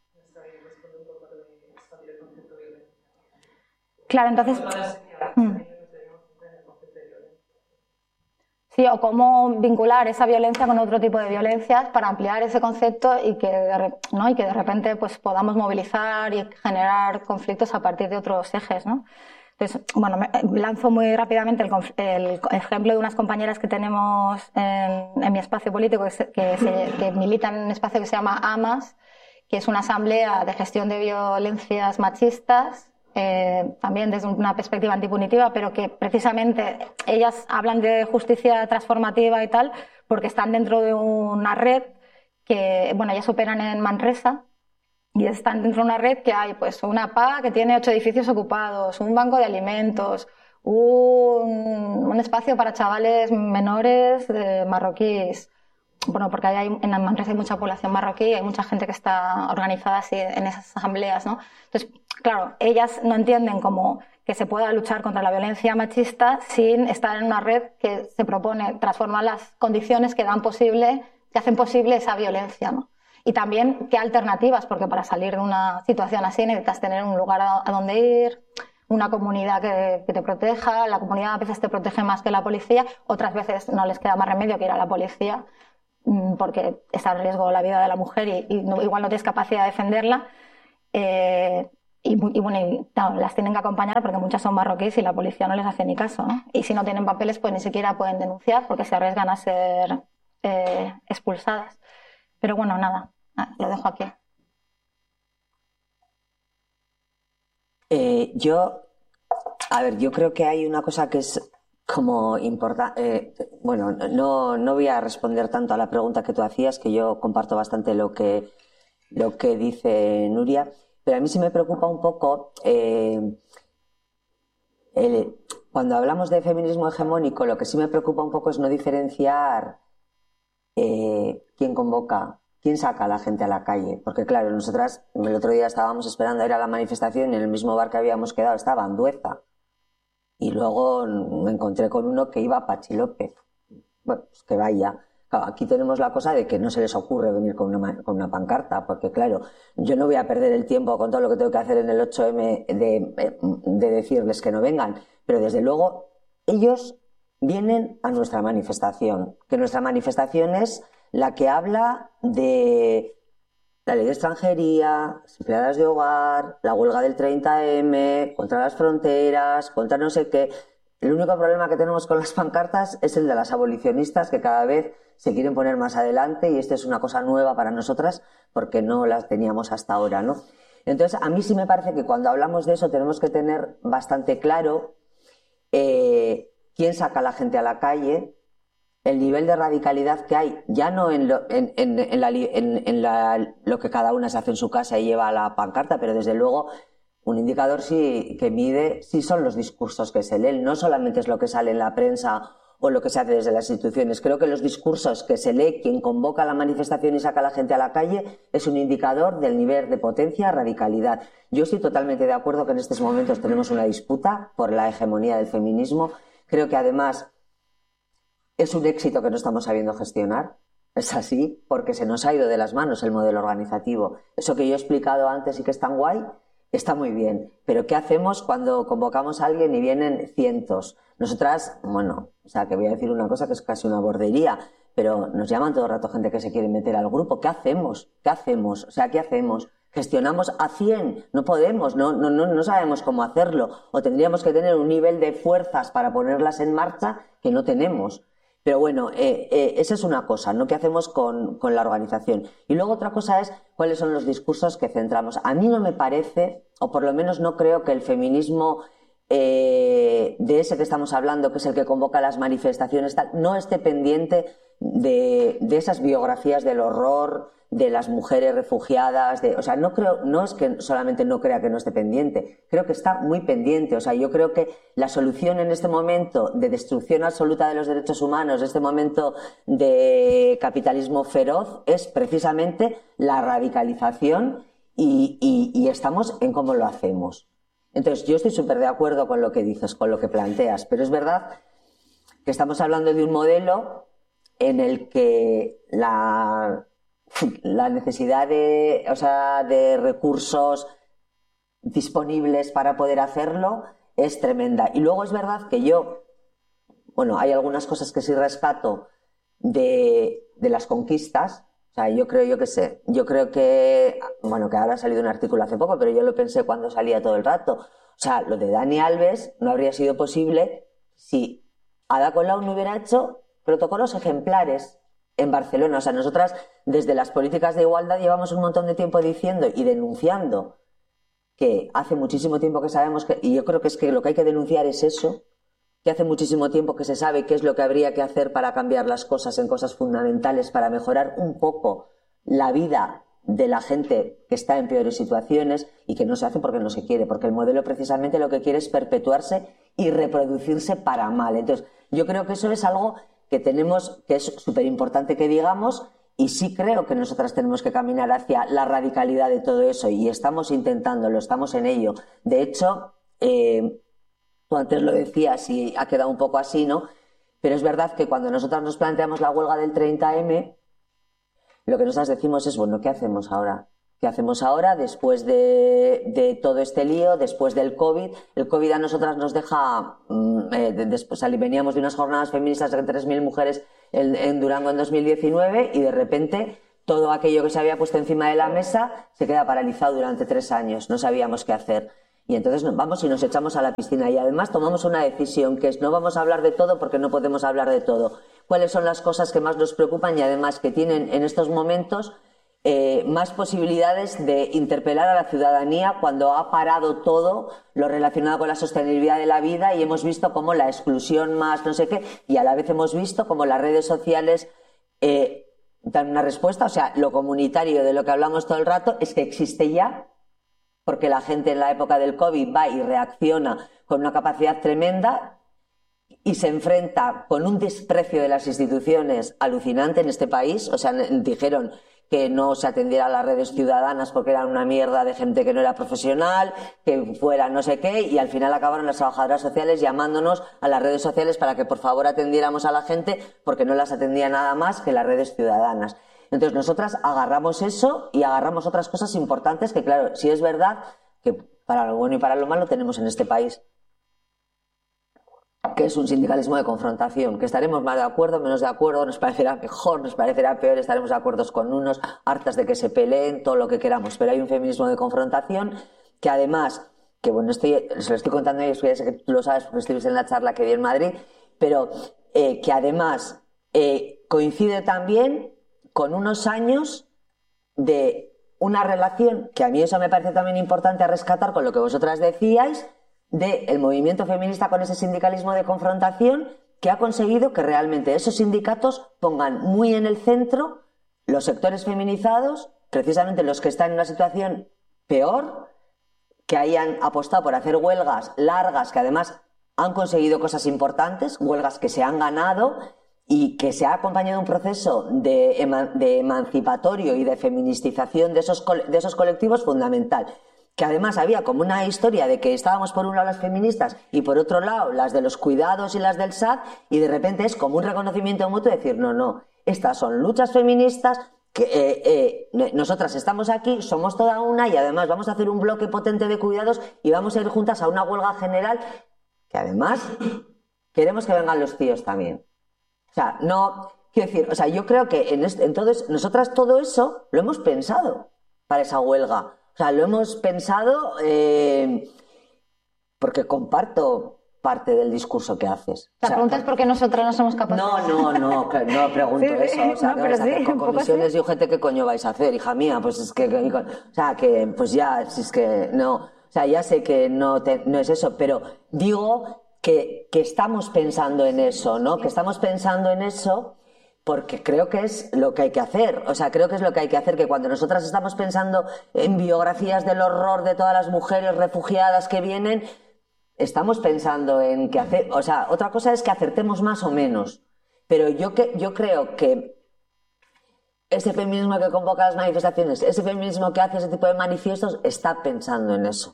Claro, entonces... Mm. Sí, o cómo vincular esa violencia con otro tipo de violencias para ampliar ese concepto y que de, ¿no? y que de repente pues, podamos movilizar y generar conflictos a partir de otros ejes, ¿no? Entonces, bueno, me lanzo muy rápidamente el, el ejemplo de unas compañeras que tenemos en, en mi espacio político que, se, que, se, que militan en un espacio que se llama AMAS, que es una asamblea de gestión de violencias machistas, Eh, también desde una perspectiva antipunitiva, pero que precisamente ellas hablan de justicia transformativa y tal, porque están dentro de una red que, bueno, ellas operan en Manresa y están dentro de una red que hay pues una P A que tiene ocho edificios ocupados, un banco de alimentos, un, un espacio para chavales menores de marroquíes. Bueno, porque hay, en Manresa hay mucha población marroquí, hay mucha gente que está organizada así en esas asambleas, ¿no? Entonces, claro, ellas no entienden cómo que se pueda luchar contra la violencia machista sin estar en una red que se propone transformar las condiciones que dan posible, que hacen posible esa violencia, ¿no? Y también qué alternativas, porque para salir de una situación así necesitas tener un lugar a, a donde ir, una comunidad que, que te proteja. La comunidad a veces te protege más que la policía, otras veces no les queda más remedio que ir a la policía porque está en riesgo la vida de la mujer y, y no, igual no tienes capacidad de defenderla. Eh, y, y bueno, y, no, las tienen que acompañar porque muchas son marroquíes y la policía no les hace ni caso, ¿no? Y si no tienen papeles, pues ni siquiera pueden denunciar porque se arriesgan a ser eh, expulsadas. Pero bueno, nada, lo dejo aquí. Eh, yo, a ver, yo creo que hay una cosa que es como importante. Eh, bueno, no, no voy a responder tanto a la pregunta que tú hacías, que yo comparto bastante lo que, lo que dice Nuria, pero a mí sí me preocupa un poco eh, el, cuando hablamos de feminismo hegemónico, lo que sí me preocupa un poco es no diferenciar eh, quién convoca, quién saca a la gente a la calle, porque claro, nosotras el otro día estábamos esperando a ir a la manifestación y en el mismo bar que habíamos quedado estaba Andueza y luego me encontré con uno que iba a Pachi López. Bueno, pues que vaya. Claro, aquí tenemos la cosa de que no se les ocurre venir con una, con una pancarta, porque claro, yo no voy a perder el tiempo con todo lo que tengo que hacer en el ocho eme de, de decirles que no vengan, pero desde luego ellos vienen a nuestra manifestación, que nuestra manifestación es la que habla de la ley de extranjería, las empleadas de hogar, la huelga del treinta eme, contra las fronteras, contra no sé qué. El único problema que tenemos con las pancartas es el de las abolicionistas, que cada vez se quieren poner más adelante, y esto es una cosa nueva para nosotras porque no las teníamos hasta ahora, ¿no? Entonces, a mí sí me parece que cuando hablamos de eso tenemos que tener bastante claro eh, quién saca a la gente a la calle, el nivel de radicalidad que hay, ya no en lo, en, en, en la, en, en la, lo que cada una se hace en su casa y lleva a la pancarta, pero desde luego un indicador sí, que mide sí son los discursos que se leen, no solamente es lo que sale en la prensa o lo que se hace desde las instituciones. Creo que los discursos que se lee, quien convoca la manifestación y saca a la gente a la calle, es un indicador del nivel de potencia, radicalidad. Yo estoy totalmente de acuerdo que en estos momentos tenemos una disputa por la hegemonía del feminismo. Creo que además es un éxito que no estamos sabiendo gestionar. Es así, porque se nos ha ido de las manos el modelo organizativo. Eso que yo he explicado antes y que es tan guay, está muy bien. Pero ¿qué hacemos cuando convocamos a alguien y vienen cientos? Nosotras, bueno, o sea, que voy a decir una cosa que es casi una bordería, pero nos llaman todo el rato gente que se quiere meter al grupo. ¿Qué hacemos? ¿Qué hacemos? O sea, ¿qué hacemos? ¿Gestionamos a cien? No podemos, no, no, no, no sabemos cómo hacerlo. O tendríamos que tener un nivel de fuerzas para ponerlas en marcha que no tenemos. Pero bueno, eh, eh, esa es una cosa, ¿no? ¿Qué hacemos con, con la organización? Y luego otra cosa es cuáles son los discursos que centramos. A mí no me parece, o por lo menos no creo que el feminismo eh, de ese que estamos hablando, que es el que convoca las manifestaciones, tal, no esté pendiente de, de esas biografías del horror, de las mujeres refugiadas, de, o sea, no creo, no es que solamente no crea que no esté pendiente, creo que está muy pendiente. O sea, yo creo que la solución en este momento de destrucción absoluta de los derechos humanos, este momento de capitalismo feroz, es precisamente la radicalización y, y, y estamos en cómo lo hacemos. Entonces, yo estoy súper de acuerdo con lo que dices, con lo que planteas, pero es verdad que estamos hablando de un modelo en el que la la necesidad de, o sea, de recursos disponibles para poder hacerlo es tremenda. Y luego es verdad que yo, bueno, hay algunas cosas que sí rescato de, de las conquistas. O sea, yo creo, yo qué sé, yo creo que, bueno, que ahora ha salido un artículo hace poco, pero yo lo pensé cuando salía todo el rato. O sea, lo de Dani Alves no habría sido posible si Ada Colau no hubiera hecho protocolos ejemplares en Barcelona. O sea, nosotras desde las políticas de igualdad llevamos un montón de tiempo diciendo y denunciando que hace muchísimo tiempo que sabemos que, y yo creo que es que lo que hay que denunciar es eso, que hace muchísimo tiempo que se sabe qué es lo que habría que hacer para cambiar las cosas en cosas fundamentales, para mejorar un poco la vida de la gente que está en peores situaciones y que no se hace porque no se quiere, porque el modelo precisamente lo que quiere es perpetuarse y reproducirse para mal. Entonces, yo creo que eso es algo que tenemos, que es súper importante que digamos, y sí creo que nosotras tenemos que caminar hacia la radicalidad de todo eso, y estamos intentándolo, estamos en ello. De hecho, eh, tú antes lo decías y ha quedado un poco así, ¿no? Pero es verdad que cuando nosotras nos planteamos la huelga del treinta eme, Lo que nosotras decimos es, bueno, ¿qué hacemos ahora? ¿Qué hacemos ahora después de, de todo este lío, después del COVID? El COVID a nosotras nos deja, eh, después veníamos de unas jornadas feministas de tres mil mujeres en, en Durango en dos mil diecinueve y de repente todo aquello que se había puesto encima de la mesa se queda paralizado durante tres años, no sabíamos qué hacer. Y entonces nos vamos y nos echamos a la piscina y además tomamos una decisión que es no vamos a hablar de todo porque no podemos hablar de todo. ¿Cuáles son las cosas que más nos preocupan y además que tienen en estos momentos Eh, más posibilidades de interpelar a la ciudadanía cuando ha parado todo lo relacionado con la sostenibilidad de la vida y hemos visto cómo la exclusión más no sé qué y a la vez hemos visto cómo las redes sociales eh, dan una respuesta? O sea, lo comunitario de lo que hablamos todo el rato es que existe ya, porque la gente en la época del COVID va y reacciona con una capacidad tremenda y se enfrenta con un desprecio de las instituciones alucinante en este país. O sea, dijeron que no se atendiera a las redes ciudadanas porque eran una mierda de gente que no era profesional, que fuera no sé qué, y al final acabaron las trabajadoras sociales llamándonos a las redes sociales para que por favor atendiéramos a la gente porque no las atendía nada más que las redes ciudadanas. Entonces nosotras agarramos eso y agarramos otras cosas importantes que, claro, sí es verdad que para lo bueno y para lo malo tenemos en este país, que es un sindicalismo de confrontación, que estaremos más de acuerdo, menos de acuerdo, nos parecerá mejor, nos parecerá peor, estaremos de acuerdo con unos, hartas de que se peleen, todo lo que queramos, pero hay un feminismo de confrontación que además, que bueno, estoy, se lo estoy contando a ellos, que ya sé que tú lo sabes porque estuviste en la charla que di en Madrid, pero eh, que además eh, coincide también con unos años de una relación, que a mí eso me parece también importante a rescatar con lo que vosotras decíais, del movimiento feminista con ese sindicalismo de confrontación que ha conseguido que realmente esos sindicatos pongan muy en el centro los sectores feminizados, precisamente los que están en una situación peor, que hayan apostado por hacer huelgas largas, que además han conseguido cosas importantes, huelgas que se han ganado y que se ha acompañado un proceso de, eman- de emancipatorio y de feministización de esos, col- de esos colectivos fundamental. Que además había como una historia de que estábamos por un lado las feministas y por otro lado las de los cuidados y las del S A D, y de repente es como un reconocimiento mutuo de decir, no, no, estas son luchas feministas, que eh, eh, nosotras estamos aquí, somos toda una y además vamos a hacer un bloque potente de cuidados y vamos a ir juntas a una huelga general, que además queremos que vengan los tíos también. O sea, no, quiero decir, o sea, yo creo que en, este, en todo eso, nosotras todo eso lo hemos pensado para esa huelga. O sea, lo hemos pensado eh, porque comparto parte del discurso que haces. La o sea, pregunta es por qué nosotras no somos capaces. No, no, no, que no pregunto Sí, eso. O sea, no, ¿qué pero vais a hacer sí, con un poco comisiones sí. y U G T? ¿Qué coño vais a hacer, hija mía? Pues es que, que- o sea, que pues ya, si es que no, o sea, ya sé que no, te- no es eso, pero digo que, que estamos pensando en eso, ¿no? Que estamos pensando en eso porque creo que es lo que hay que hacer. O sea, creo que es lo que hay que hacer, que cuando nosotras estamos pensando en biografías del horror de todas las mujeres refugiadas que vienen, estamos pensando en que hacer, o sea, otra cosa es que acertemos más o menos, pero yo que yo creo que ese feminismo que convoca las manifestaciones, ese feminismo que hace ese tipo de manifiestos, está pensando en eso.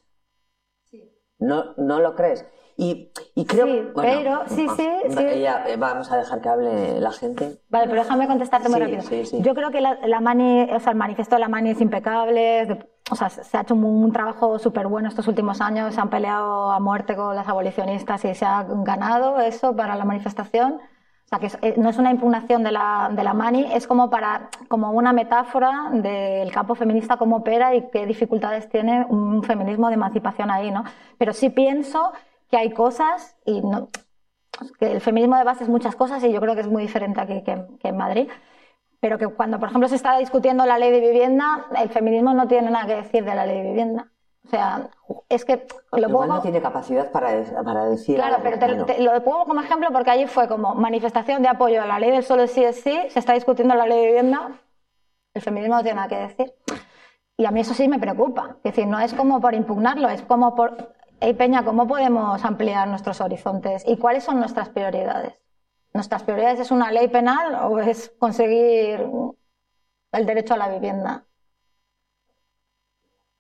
¿No, no lo crees? Y, y creo, Sí, bueno, pero sí, sí, sí. ella- vamos a dejar que hable la gente. Vale, pero déjame contestarte muy Sí, rápido. sí, sí. Yo creo que la, la mani, o sea, el manifiesto de la Mani es impecable, de- o sea, se ha hecho un, un trabajo súper bueno estos últimos años, se han peleado a muerte con las abolicionistas y se ha ganado eso para la manifestación. O sea, que es- eh, no es una impugnación de la, de la Mani, es como, para, como una metáfora del campo feminista, cómo opera y qué dificultades tiene un feminismo de emancipación ahí, ¿no? Pero sí pienso que hay cosas, y no, que el feminismo de base es muchas cosas y yo creo que es muy diferente aquí que, que en Madrid, pero que cuando, por ejemplo, se está discutiendo la ley de vivienda, el feminismo no tiene nada que decir de la ley de vivienda. O sea, es que lo Igual pongo... no tiene capacidad para, de- para decir Claro, algo, pero te, bueno. te- lo pongo como ejemplo porque allí fue como manifestación de apoyo a la ley del solo sí es sí, se está discutiendo la ley de vivienda, el feminismo no tiene nada que decir. Y a mí eso sí me preocupa. Es decir, no es como por impugnarlo, es como por... Hey, Peña, ¿cómo podemos ampliar nuestros horizontes? ¿Y cuáles son nuestras prioridades? ¿Nuestras prioridades es una ley penal o es conseguir el derecho a la vivienda?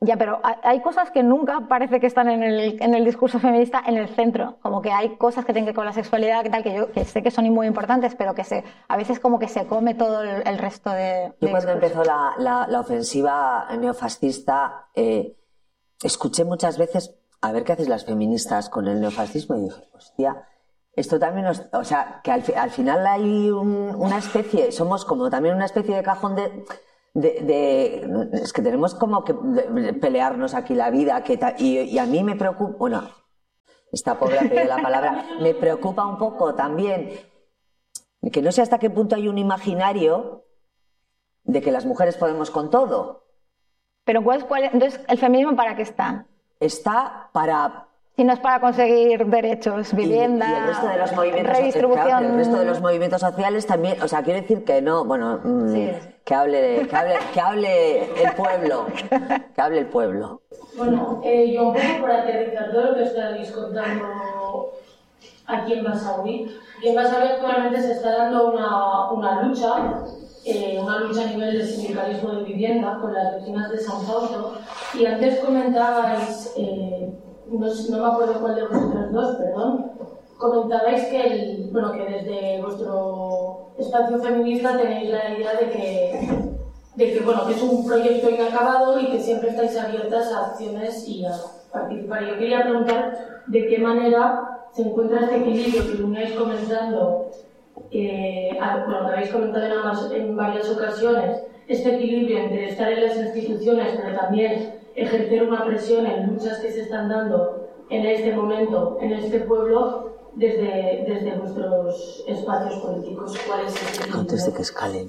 Ya, pero hay cosas que nunca parece que están en el, en el discurso feminista en el centro, como que hay cosas que tienen que ver con la sexualidad, que tal, que yo que sé que son muy importantes, pero que se, a veces como que se come todo el, el resto de... Yo de cuando discurso. empezó la, la, la ofensiva neofascista, eh, escuché muchas veces, a ver qué hacéis las feministas con el neofascismo, y dije, hostia, esto también nos... O sea, que al, al final hay un, una especie, somos como también una especie de cajón de... De, de, es que tenemos como que pelearnos aquí la vida que ta, y, y a mí me preocupa, bueno, esta pobre ha pedido la palabra, me preocupa un poco también que no sé hasta qué punto hay un imaginario de que las mujeres podemos con todo. Pero ¿cuál, cuál, entonces, ¿el feminismo para qué está? Está para... Si no es para conseguir derechos, vivienda, y, y el resto de los movimientos, redistribución... Claro, el resto de los movimientos sociales también, o sea, quiero decir que no, bueno, mmm, sí. que, hable, que, hable, que hable el pueblo, que hable el pueblo. Bueno, eh, yo un poco por aterrizar todo lo que estáis contando aquí en Basauri. Y en Basauri actualmente se está dando una, una lucha, eh, una lucha a nivel de sindicalismo de vivienda con las vecinas de San Fausto. Y antes comentabais... Eh, No, no me acuerdo cuál de vosotros dos, perdón, comentabais que, el, bueno, que desde vuestro espacio feminista tenéis la idea de que, de que, bueno, que es un proyecto inacabado y que siempre estáis abiertas a acciones y a participar. Yo quería preguntar de qué manera se encuentra este equilibrio que veníais comentando, eh, bueno, que habéis comentado en, ambas, en varias ocasiones, este equilibrio entre estar en las instituciones pero también ejercer una presión en luchas que se están dando en este momento, en este pueblo, desde, desde vuestros espacios políticos. ¿Cuál es el equilibrio? Antes de que escalen.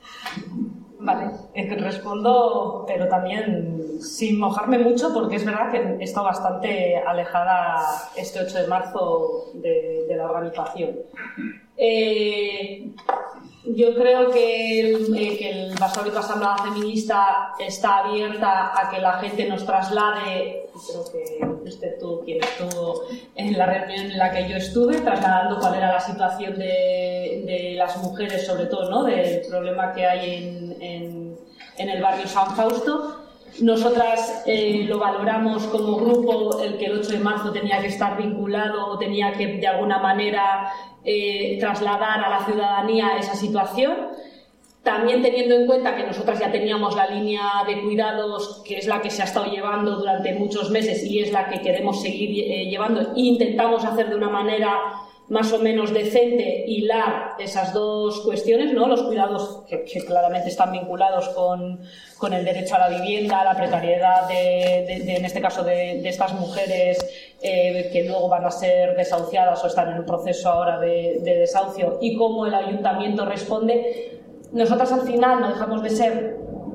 Vale, es que respondo, pero también sin mojarme mucho, porque es verdad que he estado bastante alejada este ocho de marzo de, de la organización. Eh, yo creo que el, eh, que el Basauri Asamblea Feminista está abierta a que la gente nos traslade, creo que usted tuvo quien estuvo en la reunión en la que yo estuve, trasladando cuál era la situación de, de las mujeres, sobre todo, ¿no?, del problema que hay en, en, en el barrio San Fausto. Nosotras eh, lo valoramos como grupo, el que el ocho de marzo tenía que estar vinculado o tenía que de alguna manera eh, trasladar a la ciudadanía esa situación. También teniendo en cuenta que nosotras ya teníamos la línea de cuidados, que es la que se ha estado llevando durante muchos meses y es la que queremos seguir eh, llevando, e intentamos hacer de una manera más o menos decente hilar esas dos cuestiones, ¿no? Los cuidados que, que claramente están vinculados con, con el derecho a la vivienda, a la precariedad, de, de, de, en este caso de, de estas mujeres eh, que luego van a ser desahuciadas o están en un proceso ahora de, de desahucio, y cómo el ayuntamiento responde. Nosotras al final no dejamos de ser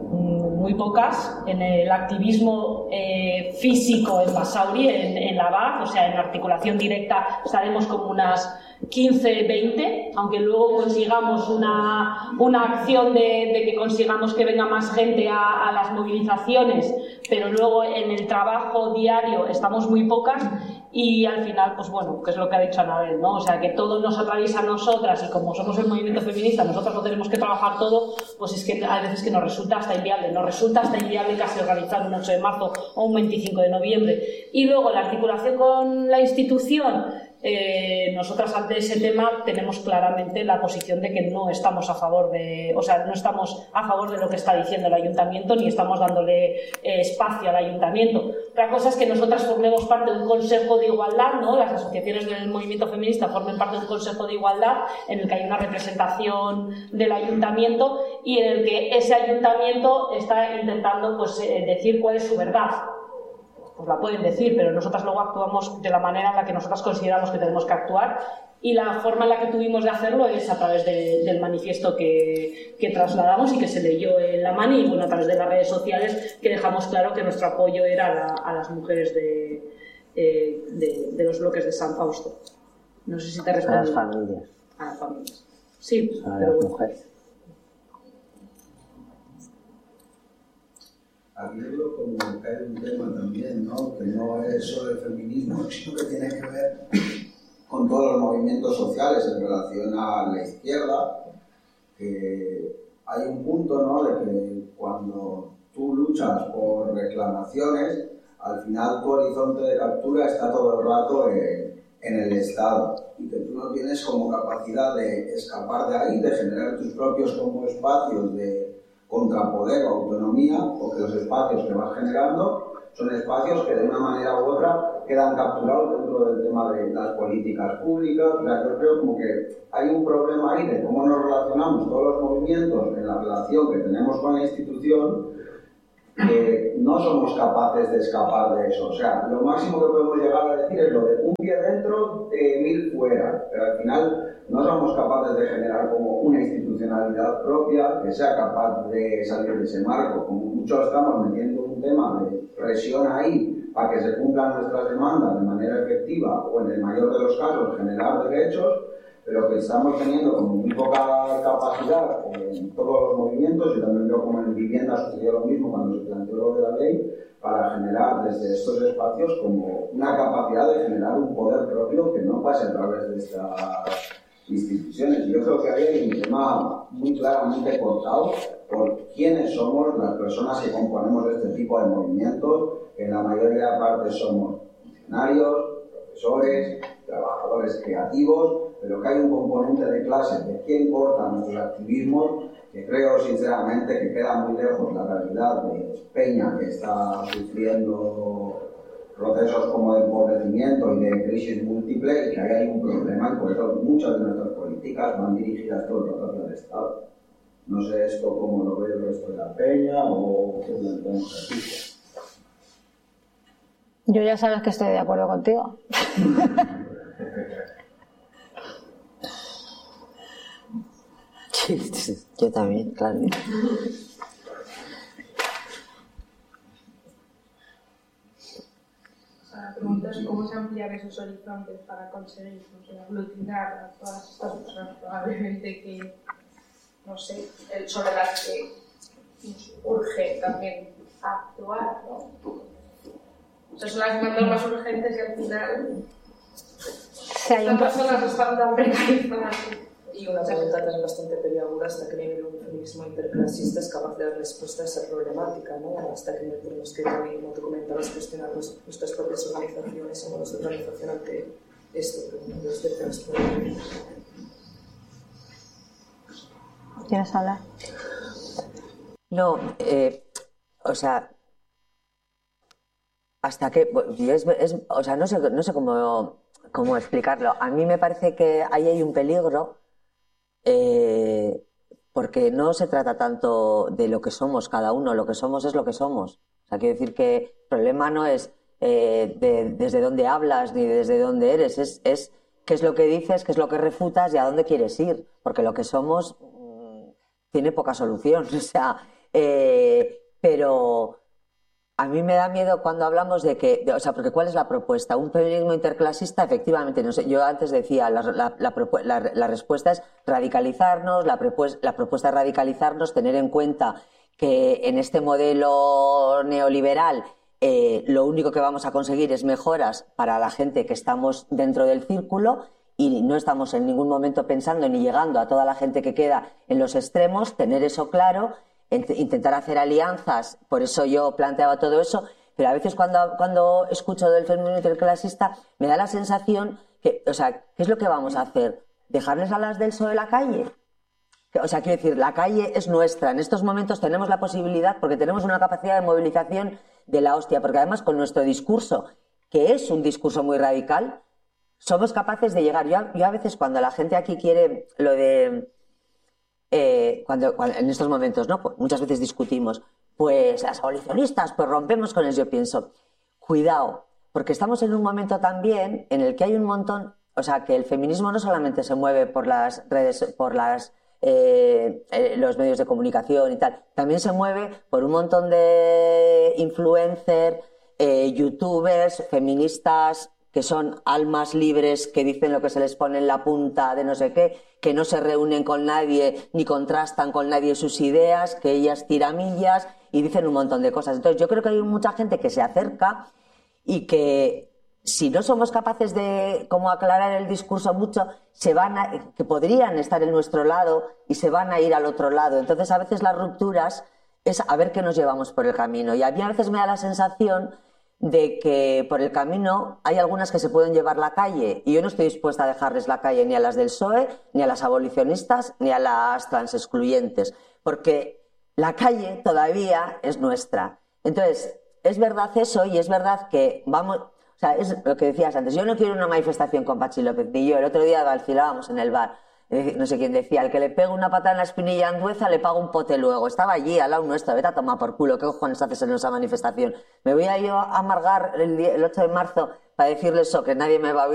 muy pocas en el activismo eh, físico en Basauri, en, en la B A F, o sea, en articulación directa estaremos como unas quince, veinte, aunque luego consigamos una, una acción de, de que consigamos que venga más gente a, a las movilizaciones, pero luego en el trabajo diario estamos muy pocas. Y al final, pues bueno, que es lo que ha dicho Anabel, ¿no? O sea, que todo nos atraviesa a nosotras y como somos el movimiento feminista, nosotras lo tenemos que trabajar todo, pues es que hay veces que nos resulta hasta inviable, nos resulta hasta inviable casi organizar un ocho de marzo o un veinticinco de noviembre. Y luego la articulación con la institución, eh, nosotras ante ese tema tenemos claramente la posición de que no estamos a favor de, o sea, no estamos a favor de lo que está diciendo el ayuntamiento ni estamos dándole eh, espacio al ayuntamiento. Otra cosa es que nosotras formemos parte de un consejo de igualdad, ¿no? Las asociaciones del movimiento feminista formen parte de un consejo de igualdad en el que hay una representación del ayuntamiento y en el que ese ayuntamiento está intentando, pues, eh, decir cuál es su verdad. Pues la pueden decir, pero nosotras luego actuamos de la manera en la que nosotras consideramos que tenemos que actuar, y la forma en la que tuvimos de hacerlo es a través de, del manifiesto que, que trasladamos y que se leyó en la MANI, y bueno, a través de las redes sociales, que dejamos claro que nuestro apoyo era a, la, a las mujeres de, eh, de, de los bloques de San Fausto. No sé si te respondo. A las familias. A las familias. Sí, a pero las bueno. mujeres. Abrirlo como que hay un tema también, ¿no? Que no es solo el feminismo, sino que tiene que ver con todos los movimientos sociales en relación a la izquierda, que hay un punto, ¿no?, de que cuando tú luchas por reclamaciones, al final tu horizonte de captura está todo el rato en, en el Estado y que tú no tienes como capacidad de escapar de ahí, de generar tus propios como espacios de contrapoder o autonomía, porque los espacios que vas generando son espacios que de una manera u otra quedan capturados dentro del tema de las políticas públicas. O sea, yo creo como que hay un problema ahí de cómo nos relacionamos todos los movimientos en la relación que tenemos con la institución, que no somos capaces de escapar de eso. O sea, lo máximo que podemos llegar a decir es lo de un pie dentro, eh, mil fuera, pero al final no somos capaces de generar como una institucionalidad propia que sea capaz de salir de ese marco. Como muchos estamos metiendo un tema de presión ahí para que se cumplan nuestras demandas de manera efectiva o en el mayor de los casos generar derechos, pero que estamos teniendo como muy poca capacidad en todos los movimientos, y también veo como en vivienda sucedió lo mismo cuando se planteó lo de la ley, para generar desde estos espacios como una capacidad de generar un poder propio que no pase a través de estas instituciones. Yo creo que ahí hay un tema muy claramente cortado por quiénes somos las personas que componemos este tipo de movimientos, que en la mayoría de partes somos funcionarios, profesores, trabajadores creativos, pero que hay un componente de clase de quién corta nuestros activismos, que creo sinceramente que queda muy lejos la realidad de Peña, que está sufriendo procesos como de empobrecimiento y de crisis múltiple, y que ahí hay un problema, y por eso muchas de nuestras políticas van dirigidas todo el rato hacia el Estado. No sé esto cómo lo ve el resto de la Peña o qué planteamos aquí. Yo ya sabes que estoy de acuerdo contigo. Sí, sí, yo también, claro. La pregunta es cómo se ampliar esos horizontes para conseguir, no sé, aglutinar a todas estas personas probablemente que, no sé, sobre las que nos urge también actuar, ¿no? O sea, son las demandas más urgentes y al final Sí, hay un estas personas están tan precarizadas. Y una pregunta también bastante peliaguda: ¿hasta qué nivel un feminismo interclasista es capaz de dar respuesta a esa problemática, ¿no? Hasta que tenemos que también, como tú comentabas, cuestionar nuestras propias organizaciones y modos de organización ante esto, preguntando desde transformación. ¿Quieres hablar? No, eh, o sea, hasta que, es, es, o sea, no sé, no sé cómo, cómo explicarlo. A mí me parece que ahí hay un peligro. Eh, porque no se trata tanto de lo que somos cada uno, lo que somos es lo que somos. O sea, quiero decir que el problema no es eh, de, desde dónde hablas ni desde dónde eres, es, es qué es lo que dices, qué es lo que refutas y a dónde quieres ir, porque lo que somos mmm, tiene poca solución. O sea, eh, pero a mí me da miedo cuando hablamos de que, de, o sea, porque ¿cuál es la propuesta? Un feminismo interclasista, efectivamente, no sé, yo antes decía, la, la, la, la, la respuesta es radicalizarnos, la, propuesta, la propuesta es radicalizarnos, tener en cuenta que en este modelo neoliberal eh, lo único que vamos a conseguir es mejoras para la gente que estamos dentro del círculo y no estamos en ningún momento pensando ni llegando a toda la gente que queda en los extremos, tener eso claro, intentar hacer alianzas, por eso yo planteaba todo eso, pero a veces cuando, cuando escucho del feminismo interclasista me da la sensación que, o sea, ¿qué es lo que vamos a hacer? ¿Dejarles a las del P S O E la calle? O sea, quiero decir, la calle es nuestra, en estos momentos tenemos la posibilidad, porque tenemos una capacidad de movilización de la hostia, porque además con nuestro discurso, que es un discurso muy radical, somos capaces de llegar. Yo, yo a veces cuando la gente aquí quiere lo de... Eh, cuando, cuando en estos momentos, ¿no? Pues muchas veces discutimos, pues las abolicionistas, pues rompemos con eso. Yo pienso, cuidado, porque estamos en un momento también en el que hay un montón, o sea, que el feminismo no solamente se mueve por las redes, por las eh, eh, los medios de comunicación y tal, también se mueve por un montón de influencers, eh, youtubers, feministas, que son almas libres, que dicen lo que se les pone en la punta de no sé qué, que no se reúnen con nadie ni contrastan con nadie sus ideas, que ellas tiramillas y dicen un montón de cosas. Entonces yo creo que hay mucha gente que se acerca y que si no somos capaces de como aclarar el discurso mucho, se van a, que podrían estar en nuestro lado y se van a ir al otro lado. Entonces a veces las rupturas es a ver qué nos llevamos por el camino. Y a mí a veces me da la sensación de que por el camino hay algunas que se pueden llevar la calle y yo no estoy dispuesta a dejarles la calle ni a las del P S O E, ni a las abolicionistas, ni a las transexcluyentes, porque la calle todavía es nuestra. Entonces, es verdad eso y es verdad que vamos... O sea, es lo que decías antes, yo no quiero una manifestación con Patxi López, ni yo. El otro día vacilábamos en el bar, no sé quién decía, el que le pega una patada en la espinilla a Andueza le paga un pote luego. Estaba allí, al lado nuestro, vete a tomar por culo, ¿qué cojones haces en esa manifestación? Me voy a yo a amargar el, el ocho de marzo para decirles eso, que nadie me va a oír.